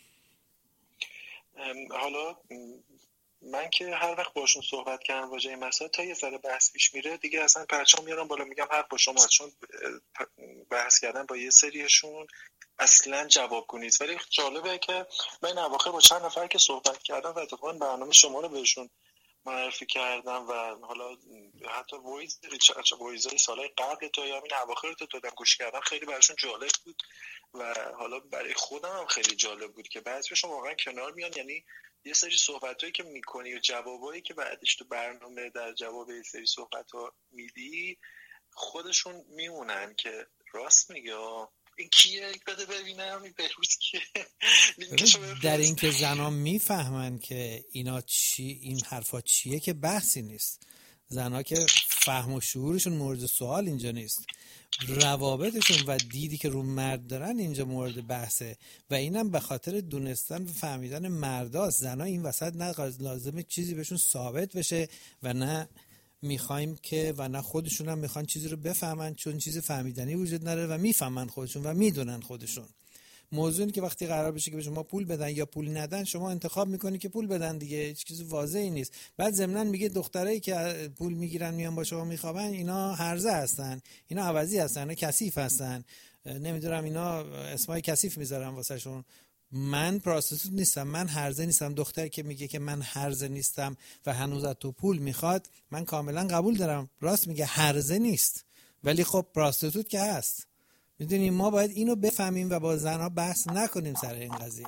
حالا من که هر وقت باشون صحبت کردم راجع این مسائل، تا یه ذره بحث پیش میره دیگه اصلا پرچم میارم بالا، میگم حرف با شما، چون بحث کردن با یه سریشون اصلا جوابگو نیست. ولی جالبه که من اواخر با چند نفر که صحبت کردم و اتفاقا برنامه شما رو بهشون معرفی کردم و حالا حتی وایزای سالهای قبل تو یا این اواخر تو دادم گوش کردم، خیلی براشون جالب بود و حالا برای خودم هم خیلی جالب بود که بعضیشون واقعا کنار میان. یعنی یه سری صحبتایی که میکنی و جوابایی که بعدش تو برنامه در جواب یه سری صحبت‌ها میدی، خودشون میمونن که راست میگه. این کیه؟ بده ببینم این بهروز کیه. در این که زنان میفهمن که اینا چی، این حرفا چیه، که بحثی نیست. زنها که فهم و شعورشون مورد سوال اینجا نیست، روابطشون و دیدی که رو مرد دارن اینجا مورد بحثه و اینم به خاطر دونستن و فهمیدن مرداست. زنها این وسط نه لازمه چیزی بهشون ثابت بشه و نه میخوایم که و نه خودشون هم میخوان چیزی رو بفهمن، چون چیز فهمیدنی وجود نداره و میفهمن خودشون و میدونن خودشون. موضوع اینه که وقتی قرار بشه که به شما پول بدن یا پول ندن، شما انتخاب میکنی که پول بدن دیگه، هیچ چیز واضحی نیست. بعد ضمناً میگه دخترایی که پول میگیرن میان با شما میخوابن اینا هرزه هستن، اینا عوضی هستن، اینا کثیف هستن، نمیدونم اینا اسمای کثیف میذارن واسهشون. من پراستیتوت نیستم، من هرزه نیستم. دختری که میگه که من هرزه نیستم و هنوز از تو پول میخواد، من کاملا قبول دارم، راست میگه، هرزه نیست، ولی خب پراستیتوت که هست. میدونی ما باید اینو بفهمیم و با زنها بحث نکنیم سر این قضیه.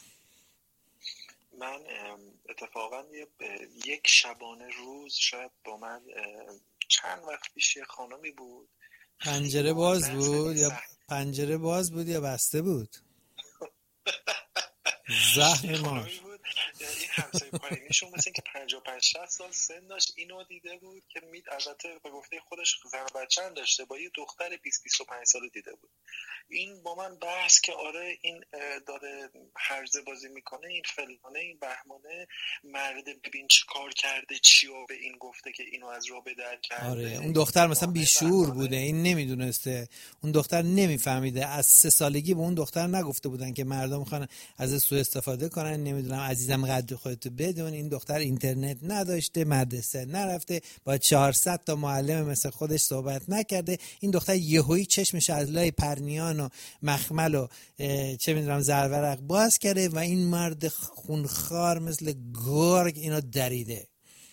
من اتفاقا یک شبانه روز شاید با من چند وقت پیش یه خانمی بود. پنجره باز بود یا بسته بود؟ زهر مار. این همسایه پایینیشون مثل اینکه 55-60 سال سن داشت. اینو دیده بود که البته به گفته خودش زن و بچه هم داشته، با یه دختر 20-25 ساله دیده بود. این با من بحث که آره این داره هرزه بازی میکنه، این فلانه، این بهمانه، مرد ببین چی کار کرده، چیو به این گفته که اینو از راه به در کرده. آره اون دختر مثلا بیشعور بوده، این نمیدونسته، اون دختر نمیفهمیده. از 3 سالگی به اون دختر نگفته بودن که مردم میخوان از سوء استفاده کنن. نمیدونم عزیزم قد خودتو بدون. این دختر اینترنت نداشته، مدرسه نرفته، با 400 تا معلم مثل خودش صحبت نکرده. این دختر یهویی چشمش از لای پرنیان و مخمل و چه میدونم زرورق باز کرده و این مرد خونخوار مثل گرگ اینو دریده.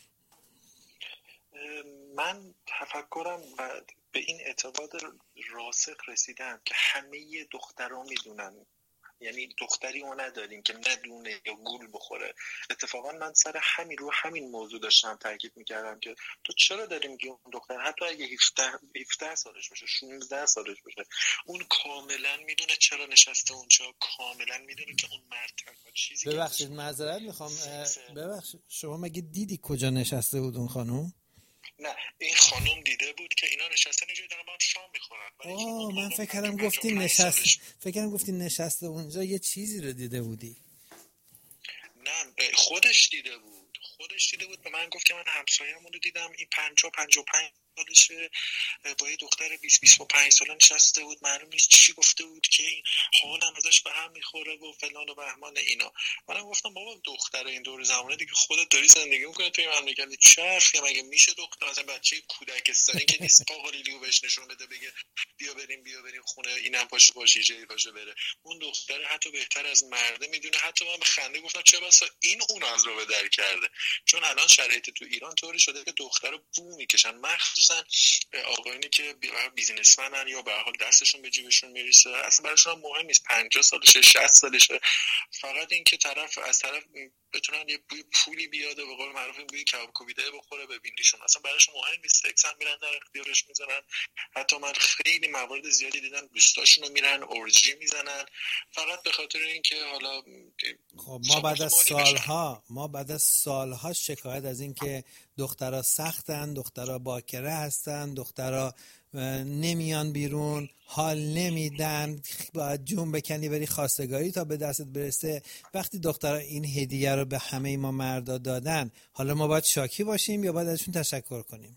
من تفکرم و به این اعتقاد راسخ رسیدم که همه دخترها میدونن، یعنی دختری ما نداریم که ندونه یا گول بخوره. اتفاقا من سر همین موضوع داشتم تاکید میکردم که تو چرا داری میگی اون دختر حتی اگه 17 سالش باشه، 16 سالش باشه، اون کاملا میدونه چرا نشسته اونجا، کاملا میدونه که اون مرد تنها چیزی. ببخشید معذرت میخوام، ببخشید شما مگه دیدی کجا نشسته بود اون خانم؟ نه این خانم دیده بود که اینا نشستن اینجا دارن با هم شام میخورن. من فکر کردم گفتی نشسته اونجا یه چیزی رو دیده بودی. نه خودش دیده بود به من گفت که من همسایه‌مون رو دیدم، این 55 سالشه، با یه دختر 20-25 ساله نشسته بود، معلوم نیست چی گفته بود که این حالم ازش به هم میخوره و فلان و بهمان اینا. منم گفتم بابا دختر این دور زمانه دیگه خودت داری زندگی میکنی توی مملکت، چه حرفیه مگه میشه دختر مثلا بچه کودکستانی که نیست قاقالیلیو بهش نشون بده بگه بیا بریم خونه اینم پاشه جایی باشه بره. اون دختر حتی بهتر از مرده میدونه. حتی من به خنده گفتم چه بسا این اون از رو به در کرده، چون الان شرایط تو ایران طوری شده که دخترا بو میکشن، مخصوصا آقایونی که بیزینسمنن یا به هر حال دستشون به جیبشون میرسه، اصلا براشون مهم نیست 50 سالشه 60 سالشه، فقط این که طرف بتونن یه بوی پولی بیاد و به قول معروف بوی کوبیده بخوره به بینیشون، اصلا براشون مهم نیست. سکس هم میرن در اختیارش میذارن. حتی من خیلی موارد زیادی دیدم دوستاشونو میرن اورجی میزنن فقط به خاطر اینکه حالا خب ما بعد از سالها شکایت از این که دخترها سختن، دخترها باکره هستن، دخترها نمیان بیرون، حال نمیدن، باید جون بکنی بری خواستگاری تا به دستت برسه. وقتی دخترها این هدیه رو به همه ما مردا دادن، حالا ما باید شاکی باشیم یا باید ازشون تشکر کنیم؟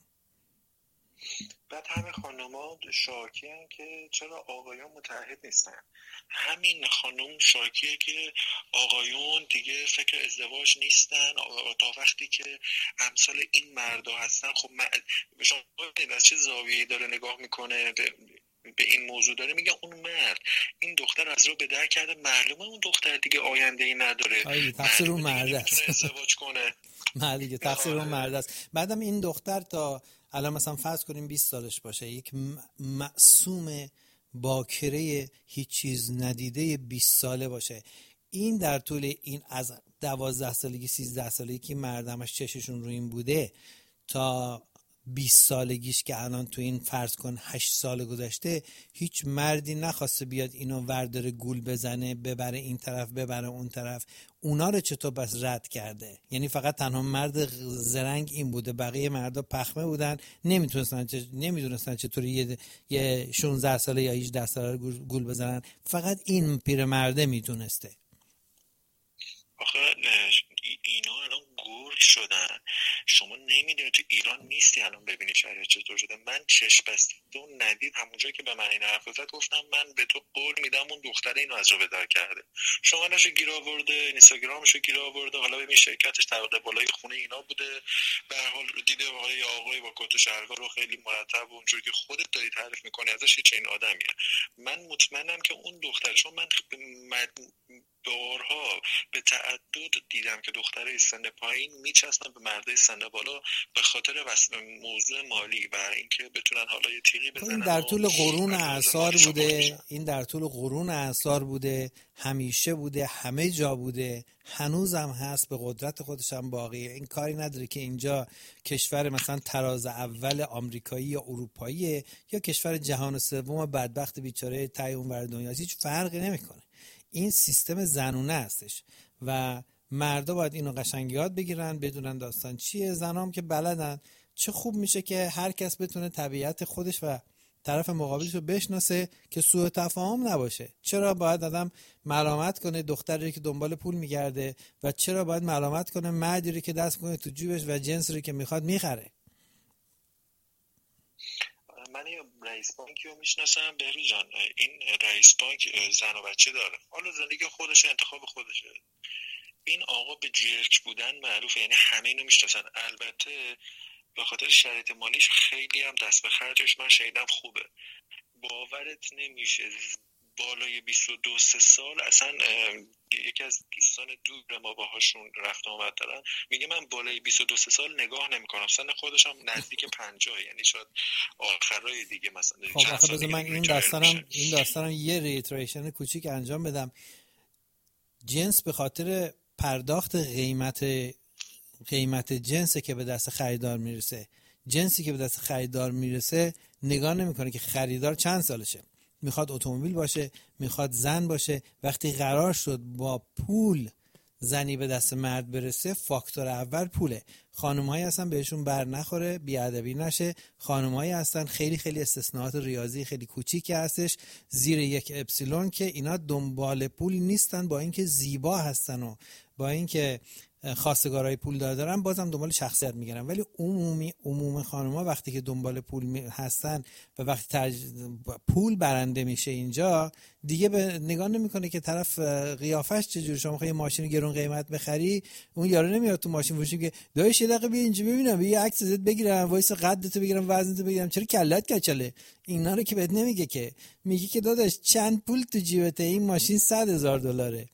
بعد همه خانوما شاکی هن که چرا آقایون متعهد نیستن. همین خانوم شاکیه که آقایون دیگه فکر ازدواج نیستن تا وقتی که امثال این مردا هستن. خب شما از چه زاویه‌ای داره نگاه میکنه به این موضوع؟ داره میگه اون مرد این دختر از رو به در کرده، معلومه اون دختر دیگه آینده‌ای نداره، تقصیر اون مرد است. میتونه ازدواج کنه. دیگه تقصیر اون مرد است. بعدم این دختر تا الان مثلا فرض کنیم 20 سالش باشه، یک معصوم باکره هیچ چیز ندیده 20 ساله باشه، این در طول این از 12 سالگی 13 سالگی که مردمش چششون رو این بوده تا 20 سالگیش که الان تو این فرض کن 8 سال گذشته، هیچ مردی نخواسته بیاد اینو ورداره گول بزنه، ببره این طرف ببره اون طرف. اونا رو چطور بس رد کرده؟ یعنی فقط تنها مرد زرنگ این بوده، بقیه مردا پخمه بودن، نمیدونستن چطور یه 16 ساله یا 18 ساله رو گول بزنن، فقط این پیرمرده میتونسته. آخه اینا الان گرگ شدن. شما نمیدونی تو ایران نیستی الان ببینی شهر چطور شده. من چشم بسته و ندید همونجا که به من این حرف زد گفتم من به تو قول میدم اون دختره اینو از رو به در کرده. شماره‌شو گیر آورده، اینستاگرامشو گیر آورده، حالا ببین شرکتش طبقه بالای خونه اینا بوده، به هر حال دیده آقای با کت و شلوار رو خیلی مرتب و اونجوری که خودت داری تعریف می‌کنی ازش چه این آدمیه. من مطمئنم که اون دختر، چون من بارها به تعدد دیدم که دخترای سن پایین میچسبن به مردای سن بالا به خاطر موضوع مالی و اینکه بتونن حالا یه تیغی بزنن. این در طول قرون اعصار بوده، این در طول قرون اعصار بوده، همیشه بوده، همه جا بوده، هنوزم هست، به قدرت خودش هم باقیه. این کاری نداره که اینجا کشور مثلا تراز اول آمریکایی یا اروپایی یا کشور جهان سوم بدبخت بیچاره ته اونور دنیا، هیچ فرقی نمیکنه. این سیستم زنونه هستش و مردا باید اینو قشنگ یاد بگیرن، بدونن داستان چیه. زنام که بلدن، چه خوب میشه که هر کس بتونه طبیعت خودش و طرف مقابلش رو بشناسه که سوء تفاهم نباشه. چرا باید آدم ملامت کنه دختری که دنبال پول میگرده و چرا باید ملامت کنه مردی که دست کنه تو جیبش و جنسی که میخواد میخره؟ من یه رئیس بانکی رو میشناسم بهروز جان. این رئیس بانک زن و بچه داره، حالا زندگی خودشه، انتخاب خودشه. این آقا به جرک بودن معروفه، یعنی همه اینو میشناسن. البته به خاطر شرایط مالیش خیلی هم دست به خرجش من شنیدم خوبه. باورت نمیشه بالای 22-23 سال اصلا یکی از دوستان دور ما باهاشون رفت آمد دارن میگه من بالای 22-23 سال نگاه نمیکنم، سن خودش هم نزدیک 50، یعنی شاید آخرای دیگه مثلا. خب بذار من این داستانم یه ریتریشن کوچیک انجام بدم. جنس به خاطر پرداخت قیمت جنسی که به دست خریدار میرسه، جنسی که به دست خریدار میرسه نگاه نمیکنه که خریدار چند سالشه، میخواد اتومبیل باشه، میخواد زن باشه. وقتی قرار شد با پول زنی به دست مرد برسه، فاکتور اول پوله. خانم‌هایی هستن بهشون بر نخوره، بیادبی نشه، خانم‌هایی هستن خیلی خیلی استثناءات ریاضی خیلی کوچیکی هستش زیر 1 اپسیلون که اینا دنبال پول نیستن، با اینکه زیبا هستن و با اینکه خواستگارای پول دارن بازم دنبال شخصیت میگیرن. ولی عموم خانم‌ها وقتی که دنبال پول هستن و وقتی پول برنده میشه اینجا دیگه به نگاه نمیکنه که طرف قیافش چجوری. شما خیلی ماشین گرون قیمت بخری، اون یارو نمیاد تو ماشین فروشی که دایش یه دقیقه بیا اینجا ببینم، یه عکس ازت بگیرم، وایس قدتو بگیرم، وزنتو بگیرم، چرا کلت کچله. اینا رو که بهت نمیگه، که میگه که داداش چند پول تو جیبته، این ماشین $100,000.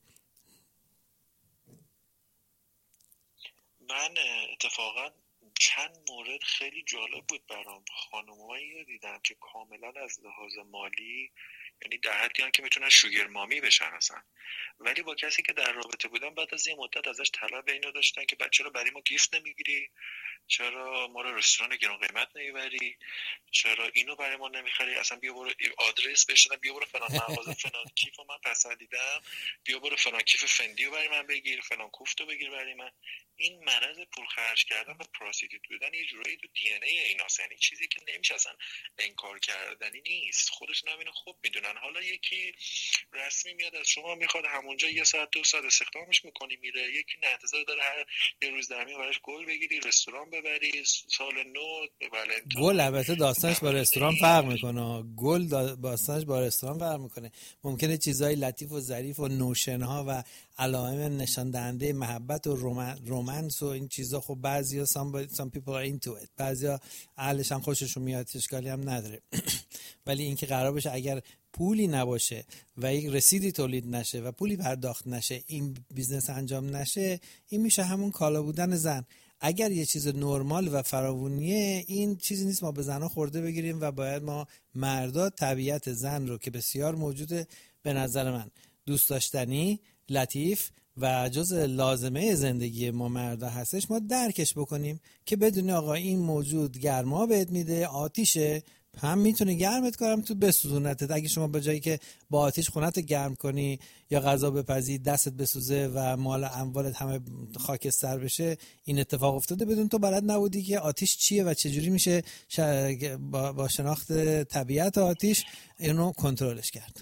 من اتفاقا چند مورد خیلی جالب بود برام. خانم‌هایی رو دیدم که کاملا از لحاظ مالی، یعنی در حدی هم که میتونن شوگر مامی بشن اصلا، ولی با کسی که در رابطه بودن بعد از یه مدت ازش طلب اینو داشتن که بچه رو برای ما گیفت نمیگیری، چرا ما رو رستوران گران قیمت نمیبری، چرا اینو برای ما نمیخری، اصلا بیا برو آدرس بهش دادم، بیا برو فلان مغازه فلان کیفو من پسندیدم، بیا برو فلان کیف فندیو برای من بگیر، فلان کوفتو بگیر برای من. این مرض پول خرج کردن و پراستیتوت بودن یه جورایی تو دی ان ای ایناست، یعنی چیزی که نمیشه اصلا انکار کردنی نیست. خودشون هم اینو خوب میدونن. حالا یکی رسمی میاد از شما میخواد همونجا 1 ساعت 2 ساعت استخدامش میکنی میره، یکی نه انتظار داره هر یه روز در میون براش گل بگیری، رستوران ببری، سال نو ولنتاین. گل البته داستانش با رستوران فرق میکنه. گل داستانش با رستوران فرق میکنه. ممکنه چیزای لطیف و ظریف و نوشنها و علائم نشان دهنده محبت و رومانس و این چیزا، خب بعضیا some people are into it، بعضیا اهلش هم خوششون میاد، اشکالی هم نداره. ولی اینکه قرار باشه اگر پولی نباشه و یک رسیدی تولید نشه و پولی پرداخت نشه، این بیزنس انجام نشه، این میشه همون کالا بودن زن. اگر یه چیز نرمال و فراوونیه، این چیزی نیست ما به زنها خورده بگیریم و باید ما مردا طبیعت زن رو که بسیار موجوده، به نظر من دوست داشتنی، لطیف و جز لازمه زندگی ما مردا هستش، ما درکش بکنیم که بدون آقا این موجود گرما بهت میده، آتیشه، هم میتونه گرمت کنم تو بسوزونتت. اگه شما به جایی که با آتیش خونت گرم کنی یا غذا بپزی دستت بسوزه و مال اموالت همه خاکستر بشه، این اتفاق افتاده بدون تو بلد نبودی که آتیش چیه و چجوری میشه با شناخت طبیعت آتیش اینو کنترلش کرد.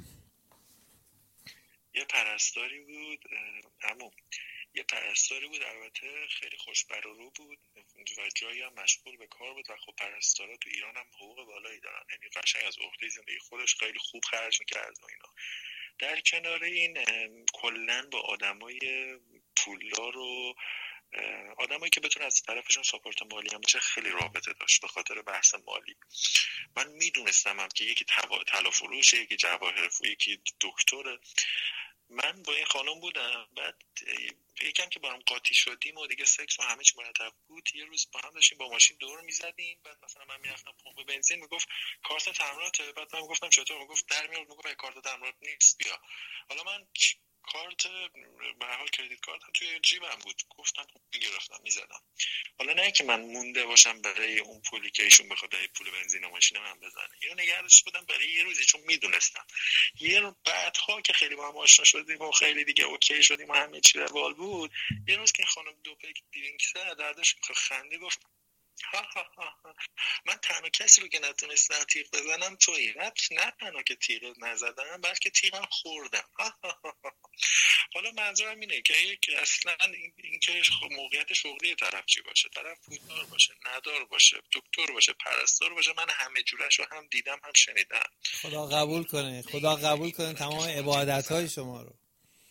یه پرستاری بود البته خیلی خوشبر و رو بود و جایی هم مشغول به کار بود و خب پرستارا تو ایران هم حقوق بالایی دارن، یعنی قشنگ از عهده زندگی خودش خیلی خوب خرج میکرد و اینا. در کنار این کلن با آدمای پولدار و آدمایی که بتونه از طرفشون ساپورت مالی هم بشه خیلی رابطه داشت به خاطر بحث مالی. من میدونستم هم که یکی طلا فروشه، یکی جواهر فروشه، یکی دکتره. من با این خانم بودم، بعد یکم که با هم قاطی شدیم و دیگه سکس و همه چی مرتب بود، یه روز با هم داشتیم با ماشین دور میزدیم، بعد مثلا من میرفتم پمپ بنزین، میگفت کارت تعمیراته، بعد من گفتم چطور، میگفت در میاد، میگفت کارت تعمیرات نیست بیا. حالا من کارت به هر حال کردیت کارتم توی جیبم بود، گفتم میگرفتم میزدم. حالا نه که من مونده باشم برای اون پولی که ایشون بخواد برای پول بنزین و ماشین من بزنه، یا نگردش بودم برای یه روزی، چون میدونستم یه بعدها که خیلی با هم آشنا شدیم و خیلی دیگه اوکی شدیم و همه چی روال بود، یه روز که خانم دو پیک درینک زد، دردش خنده، گفت من تنها کسی رو که نتونستم تیغ بزنم تویی. نه تنها که تیغ نزدم بلکه تیغم خوردم. حالا منظورم اینه که اصلا این که موقعیت شغلی طرف چی باشه، طرف پولدار باشه، ندار باشه، دکتر باشه، پرستار باشه، من همه جورش رو هم دیدم هم شنیدم. خدا قبول کنه، خدا قبول کنه تمام عبادت‌های شما رو.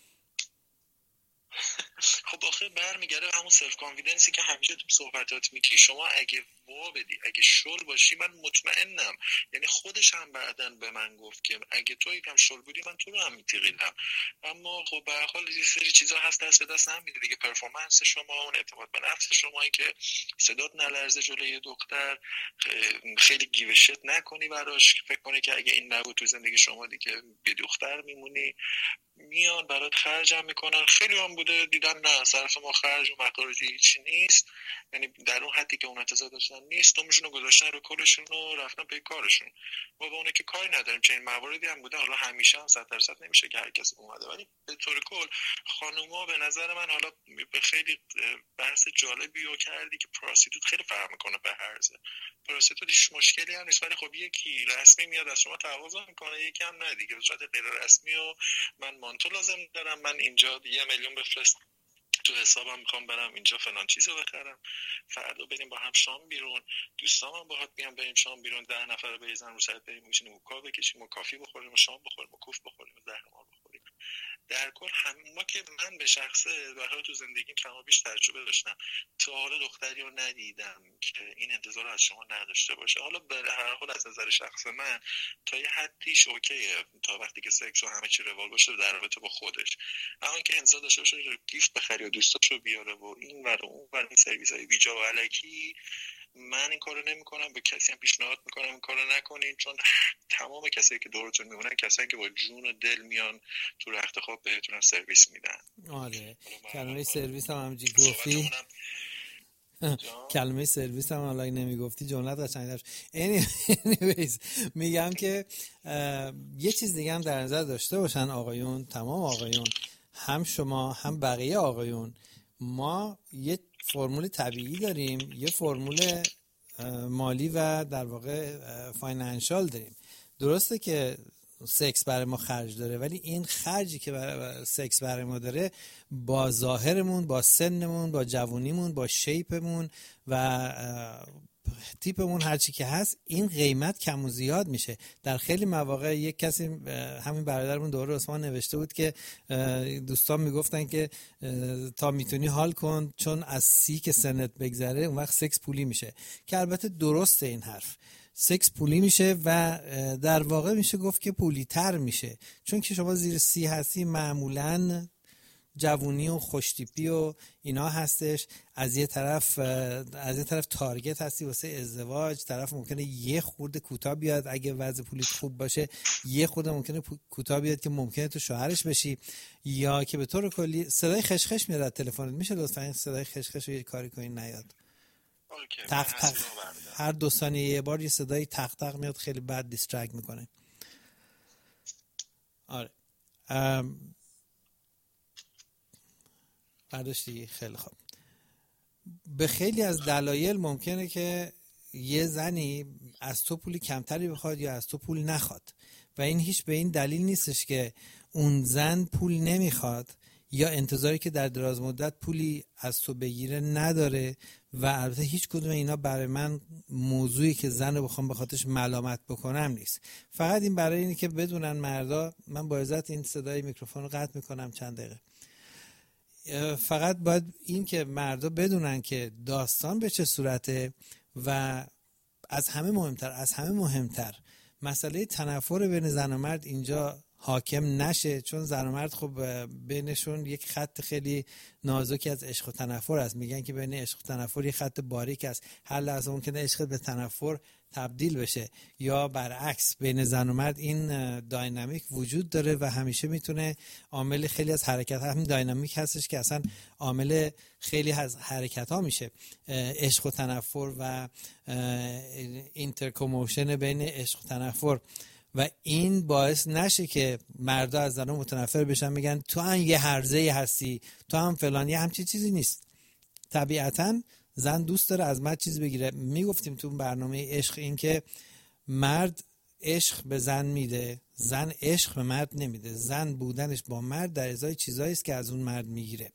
خب آخه برمیگرده همون سلف کانفیدنسی که همیشه تو صحبتات میگی. شما اگه وا بدی، اگه شل باشی، من مطمئنم، یعنی خودش هم بعداً به من گفت که اگه تو یکم شل بودی من تو رو هم میتیقیدم. اما خب به هر حال یه سری چیزا هست دست به دست هم میده دیگه، پرفورمنس شما، اون اعتماد به نفس شما، این که صدات نلرزه جلوی دختر، خیلی گیوشت نکنی براش، فکر کنی که اگه این نبود تو زندگی شما دیگه بی دختر میمونی. میان برات خرجم میکنن، خیلی هم بوده دیدن نه صرف ما خرج و مخارجی هیچی نیست، یعنی در اون حدی که اون انتظار داشتن نیست، دومشون رو گذاشتن رو کلشون و رفتن پی کارشون. ما با اونه که کاری نداریم، چنین مواردی هم بوده، حالا همیشه هم 100% نمیشه که هر کس اومده، ولی به طور کل خانوما به نظر من، حالا به خیلی بحث جالبی رو کردی که پراستیتوت خیلی فرق میکنه به هرزه. پراستیتوت هیچ مشکلی هم نیست، ولی خب یکی رسمی میاد از شما تقاضا میکنه، یکی هم نه دیگه، به صورت غیر رسمی و من مانتو لازم دارم، من اینجا 1 میلیون بفرست تو حسابم، میخوام برم اینجا فلان چیزو بخرم، فردا بریم با هم شام بیرون، دوستامم باهات میام بریم شام بیرون، 10 نفر بریزن رو سرت، بریم میشینیم و کاف بکشیم و کافی بخوریم و شام بخوریم و کوف بخوریم و زهرمار بخوریم. در کل ما که من به شخصه به هر تو زندگیم کما بیش تجربه داشتم، تا حالا دختری رو ندیدم که این انتظار رو از شما نداشته باشه. حالا به هر حال از نظر شخص من تا یه حدیش اوکیه، تا وقتی که سکس و همه چی روال باشه در رابطه با خودش. اما که انتظار داشته باشه گیفت بخری و دوستاشو بیاره و این ور و اون ور، این سرویسای بیجا و الکی، من این کارو نمی‌کنم. به کسی هم پیشنهاد می‌کنم این کارو نکنین، چون تمام کسایی که دورتون میمونن کسایی که با جون و دل میان تو رخت خواب بهتون سرویس میدن. آره، کلمه سرویس هم همینجوری گفتی، کلمه سرویس هم حالا نمیگفتی جملت قشنگ داشت. anyways میگم که یه چیز دیگه هم در نظر داشته باشن آقایون، تمام آقایون، هم شما هم بقیه آقایون، ما یه فرمول طبیعی داریم، یه فرمول مالی و در واقع فاینانشال داریم. درسته که سکس برای ما خرج داره، ولی این خرجی که برای سکس برای ما داره با ظاهرمون، با سنمون، با جوونیمون، با شیپمون و تیپمون، هرچی که هست، این قیمت کم و زیاد میشه. در خیلی مواقع یک کسی، همین برادرمون دوره عثمان، نوشته بود که دوستان میگفتن که تا میتونی حال کن، چون از 30 که سنت بگذره اون وقت سکس پولی میشه، که البته درسته این حرف، سکس پولی میشه و در واقع میشه گفت که پولی تر میشه، چون که شما زیر 30 هستی معمولاً جوونی و خوشتیپی و اینا هستش، از یه طرف تارگت هستی واسه ازدواج، طرف ممکنه یه خورده کوتاه بیاد اگه وضع پولیت خوب باشه، یه خورده ممکنه کوتاه بیاد که ممکنه تو شوهرش بشی، یا که به طور کلی صدای خشخش میاد از تلفنت، میشه لطفا این صدای خشخش رو یه کاری کنین نیاد؟ تق تق هر 2 ثانیه یه بار یه صدای تق تق میاد، خیلی بد دیسترکت میکنه. آره برداشتی؟ خیلی خوب. به خیلی از دلایل ممکنه که یه زنی از تو پولی کمتری بخواد یا از تو پول نخواد، و این هیچ به این دلیل نیستش که اون زن پول نمیخواد یا انتظاری که در دراز مدت پولی از تو بگیره نداره. و البته هیچ کدوم اینا برای من موضوعی که زن رو بخوام به خاطرش ملامت بکنم نیست، فقط این برای اینه که بدونن مردا، من با عزت این صدای میکروفون رو قطع میکنم چند دقیقه، فقط باید این که مردا بدونن که داستان به چه صورته، و از همه مهمتر مسئله تنفر بین زن و مرد اینجا حاکم نشه، چون زن و مرد خب بینشون یک خط خیلی نازکی از عشق و تنفر است. میگن که بین عشق و تنفر یک خط باریک است، هر لحظه ممکنه عشق به تنفر تبدیل بشه، یا برعکس بین زن و مرد این داینامیک وجود داره و همیشه میتونه عامل خیلی از حرکت، همین داینامیک هستش که اصلا عامل خیلی از حرکت ها میشه، عشق و تنفر و اینترکوموشن بین عشق و تنفر. و این باعث نشه که مردا از زنها متنفر بشن، میگن تو هم یه هرزه‌ای هستی، تو هم فلان. یه همچین چیزی نیست. طبیعتاً زن دوست داره از مرد چیز بگیره. میگفتیم تو برنامه عشق این که مرد عشق به زن میده، زن عشق به مرد نمیده. زن بودنش با مرد در ازای چیزایی است که از اون مرد میگیره.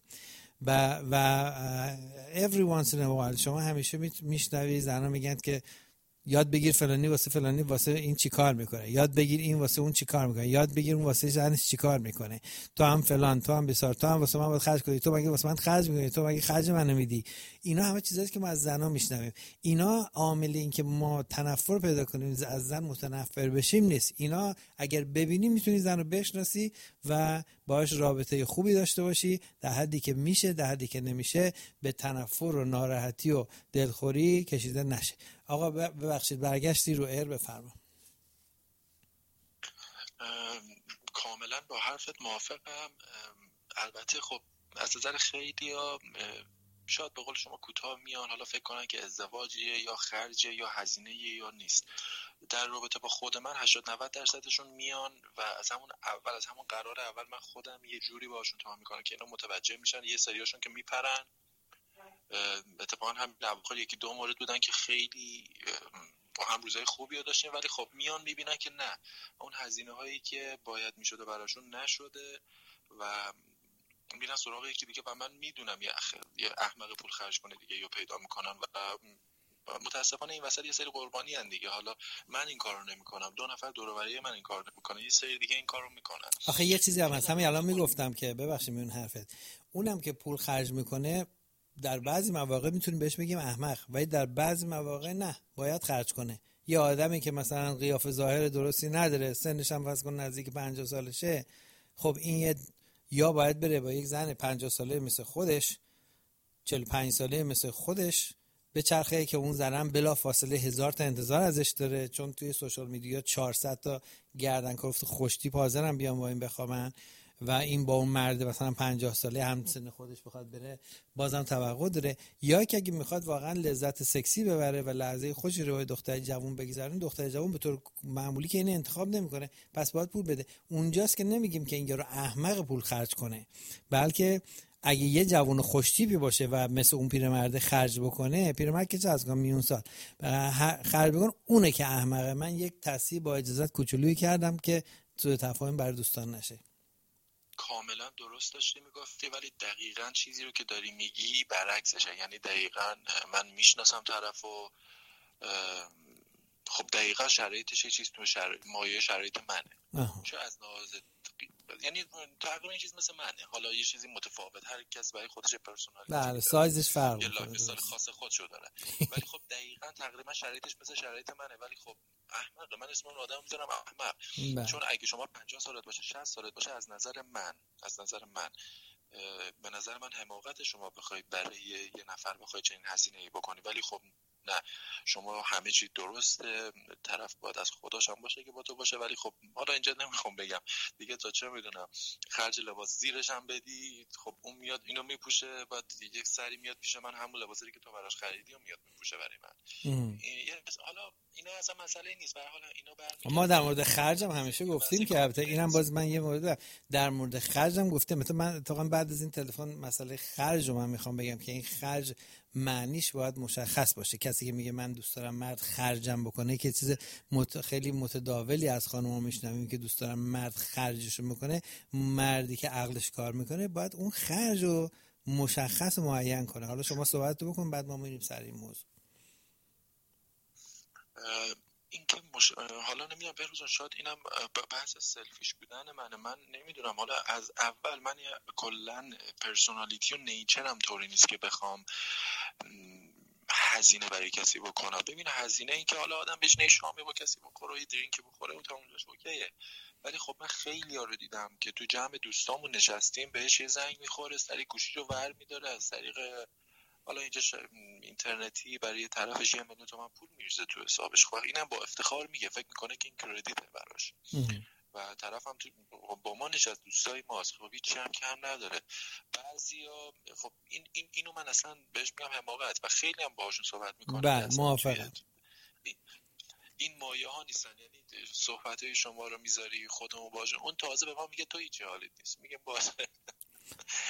و every once in a while شما همیشه میشنوی زنها میگن که یاد بگیر فلانی واسه فلانی واسه این چی کار میکنه، یاد بگیر این واسه اون چی کار میکنه، یاد بگیر اون واسه زنش چی کار میکنه، تو هم فلان، تو هم بسار، تو هم واسه من باید خرج کنی، تو مگه واسه من خرج میکنی، تو مگه خرج منو میدی. اینا همه چیزاییه که ما از زنا میشنویم. اینا عامل این که ما تنفر پیدا کنیم، از زن متنفر بشیم نیست. اینا اگر ببینی میتونی زن رو بشناسی و باهاش رابطه خوبی داشته باشی، در حدی که میشه، در حدی که نمیشه به تنفر و ناراحتی و دلخوری کشیده نشه. آقا ببخشید برگشتی رو ایر، بفرما. کاملا با حرفت موافقم. البته خب از نظر خیلیا شاید به قول شما کوتاه میان، حالا فکر کنن که ازدواجیه یا خرجه یا هزینه یا نیست. در رابطه با خود من 80-90% میان و از همون اول، از همون قرار اول من خودم یه جوری باشون تمام میکنم که اینا متوجه میشن. یه سریاشون که میپرن. اتفاقا هم اواخر یکی دو مورد بودن که خیلی با هم روزای خوبی داشتیم، ولی خب میان میبینن که نه، اون هزینه هایی که باید میشده براشون نشده و میرن سراغ یکی دیگه. و من میدونم یه احمق پول خرج کنه دیگه یا پیدا میکنن و متاسفانه این وسط یه سری قربانی ان دیگه. حالا من این کارو نمیکنم، 2 نفر دور و بری من این کارو نمیکنن، یه سری دیگه این کارو میکنن. آخه یه چیزی هم هست، همین الان میگفتم که ببخشید میون حرفت، اونم که پول خرج میکنه در بعضی مواقع میتونیم بهش بگیم احمق، ولی در بعضی مواقع نه، باید خرج کنه. یه آدمی که مثلا قیافه ظاهر درستی نداره، سنش هم فرض کن نزدیک 50 سالشه، خب این یا باید بره با یک زن 50 ساله مثل خودش، 45 ساله مثل خودش به چرخه که اون زنم بلا فاصله 1000 تا انتظار ازش داره، چون توی سوشال میدیا 400 تا گردن کلفت خوشتیپ حاضرن بیان با این بخوابن و این با اون مرد مثلا 50 ساله هم سن خودش بخواد بره بازم توقع داره. یا که اگه میخواد واقعا لذت سکسی ببره و لحظه خوشی رو دختر جوان بگذرونه، دختر جوان به طور معمولی که اینو انتخاب نمیکنه، پس باید پول بده. اونجاست که نمیگیم که این یارو احمق پول خرج کنه، بلکه اگه یه جوان خوشتیپی باشه و مثل اون پیرمرد خرج بکنه، پیرمرد که چه از میون سال خرج بکنه، اونه که احمقه. من یک تصحیح با اجازت کوچولویی کردم که سوء تفاهم بر دوستان نشه. کاملا درست داشتی میگفتی، ولی دقیقاً چیزی رو که داری میگی برعکسشه. یعنی دقیقاً من میشناسم طرفو، خب دقیقاً شرایطش یه چیز تو مایه شرایط منه، چه از لحاظ یعنی تقریبا این چیز مثل منه، حالا یه چیزی متفاوت، هر کس برای خودش پرسونالیتی بله سایزش فرق می‌کنه، یه لایفستایل خاص خودشو داره ولی خب دقیقاً تقریبا شرایطش مثل شرایط منه. ولی خب احمق، من اسم اون آدمو میذارم احمق چون اگه شما 50 سالت باشه 60 سالت باشه، از نظر من به نظر من حماقت شما بخواید برای یه نفر بخواید چنین هزینه‌ای بکنی. ولی خب نه، شما همه چی درسته، طرف باید از خداش هم باشه که با تو باشه. ولی خب حالا اینجا نمیخوام بگم دیگه، تا چه میدونم خرج لباس زیرش هم بدی، خب اون میاد اینو میپوشه، بعد یک سری میاد پیش من همون لباسی که تو براش خریدی و میاد میپوشه برای من. حالا اینا اصلا مسئله نیست، به هر حال اینا ما در مورد خرج هم همیشه گفتیم که البته اینم باز من یه مورد در مورد خرج هم گفتم. مثلا من اتفاقا بعد از این تلفن مسئله خرج رو من میخوام بگم که این خرج معنیش باید مشخص باشه. کسی که میگه من دوست دارم مرد خرجم بکنه که چیز خیلی متداولی از خانم‌ها میشنویم که دوست دارم مرد خرجشو میکنه. مردی که عقلش کار میکنه باید اون خرج رو مشخص معین کنه. حالا شما صحبت بکن بعد ما میریم سر این موضوع. این که حالا نمیدونم بهروز، شاید اینم بحث سلفیش بودن من نمیدونم. حالا از اول من کلا پرسونالیتی و نیچرم طوری نیست که بخوام هزینه برای کسی بکنم. ببین هزینه این که حالا آدم بشینه شامی با کسی بخوره، یه درینک بخوره، اون تا اونجاش اوکیه. ولی خب من خیلی‌ها رو دیدم که تو جمع دوستامون نشستیم، بهش یه زنگ میخوره، سری گوشیشو ور می‌داره، از طریق حالا اینجا اینترنتی برای طرفش 1 میلیون تومان پول میریزه تو حسابش. خب اینم با افتخار میگه، فکر میکنه که این کردیته براش. و طرف هم با ما نشست، دوستای ماست، خب هیچی هم کم نداره. بعضیا خب اینو من اصلا بهش میگم حماقت و خیلی هم باهاشون صحبت میکنم. بله موافقم. این مایه ها نیستن، یعنی صحبت های شما رو میذاری خودمون باشه، اون تازه به ما میگه تو هیچ حالت نیست، میگم باشه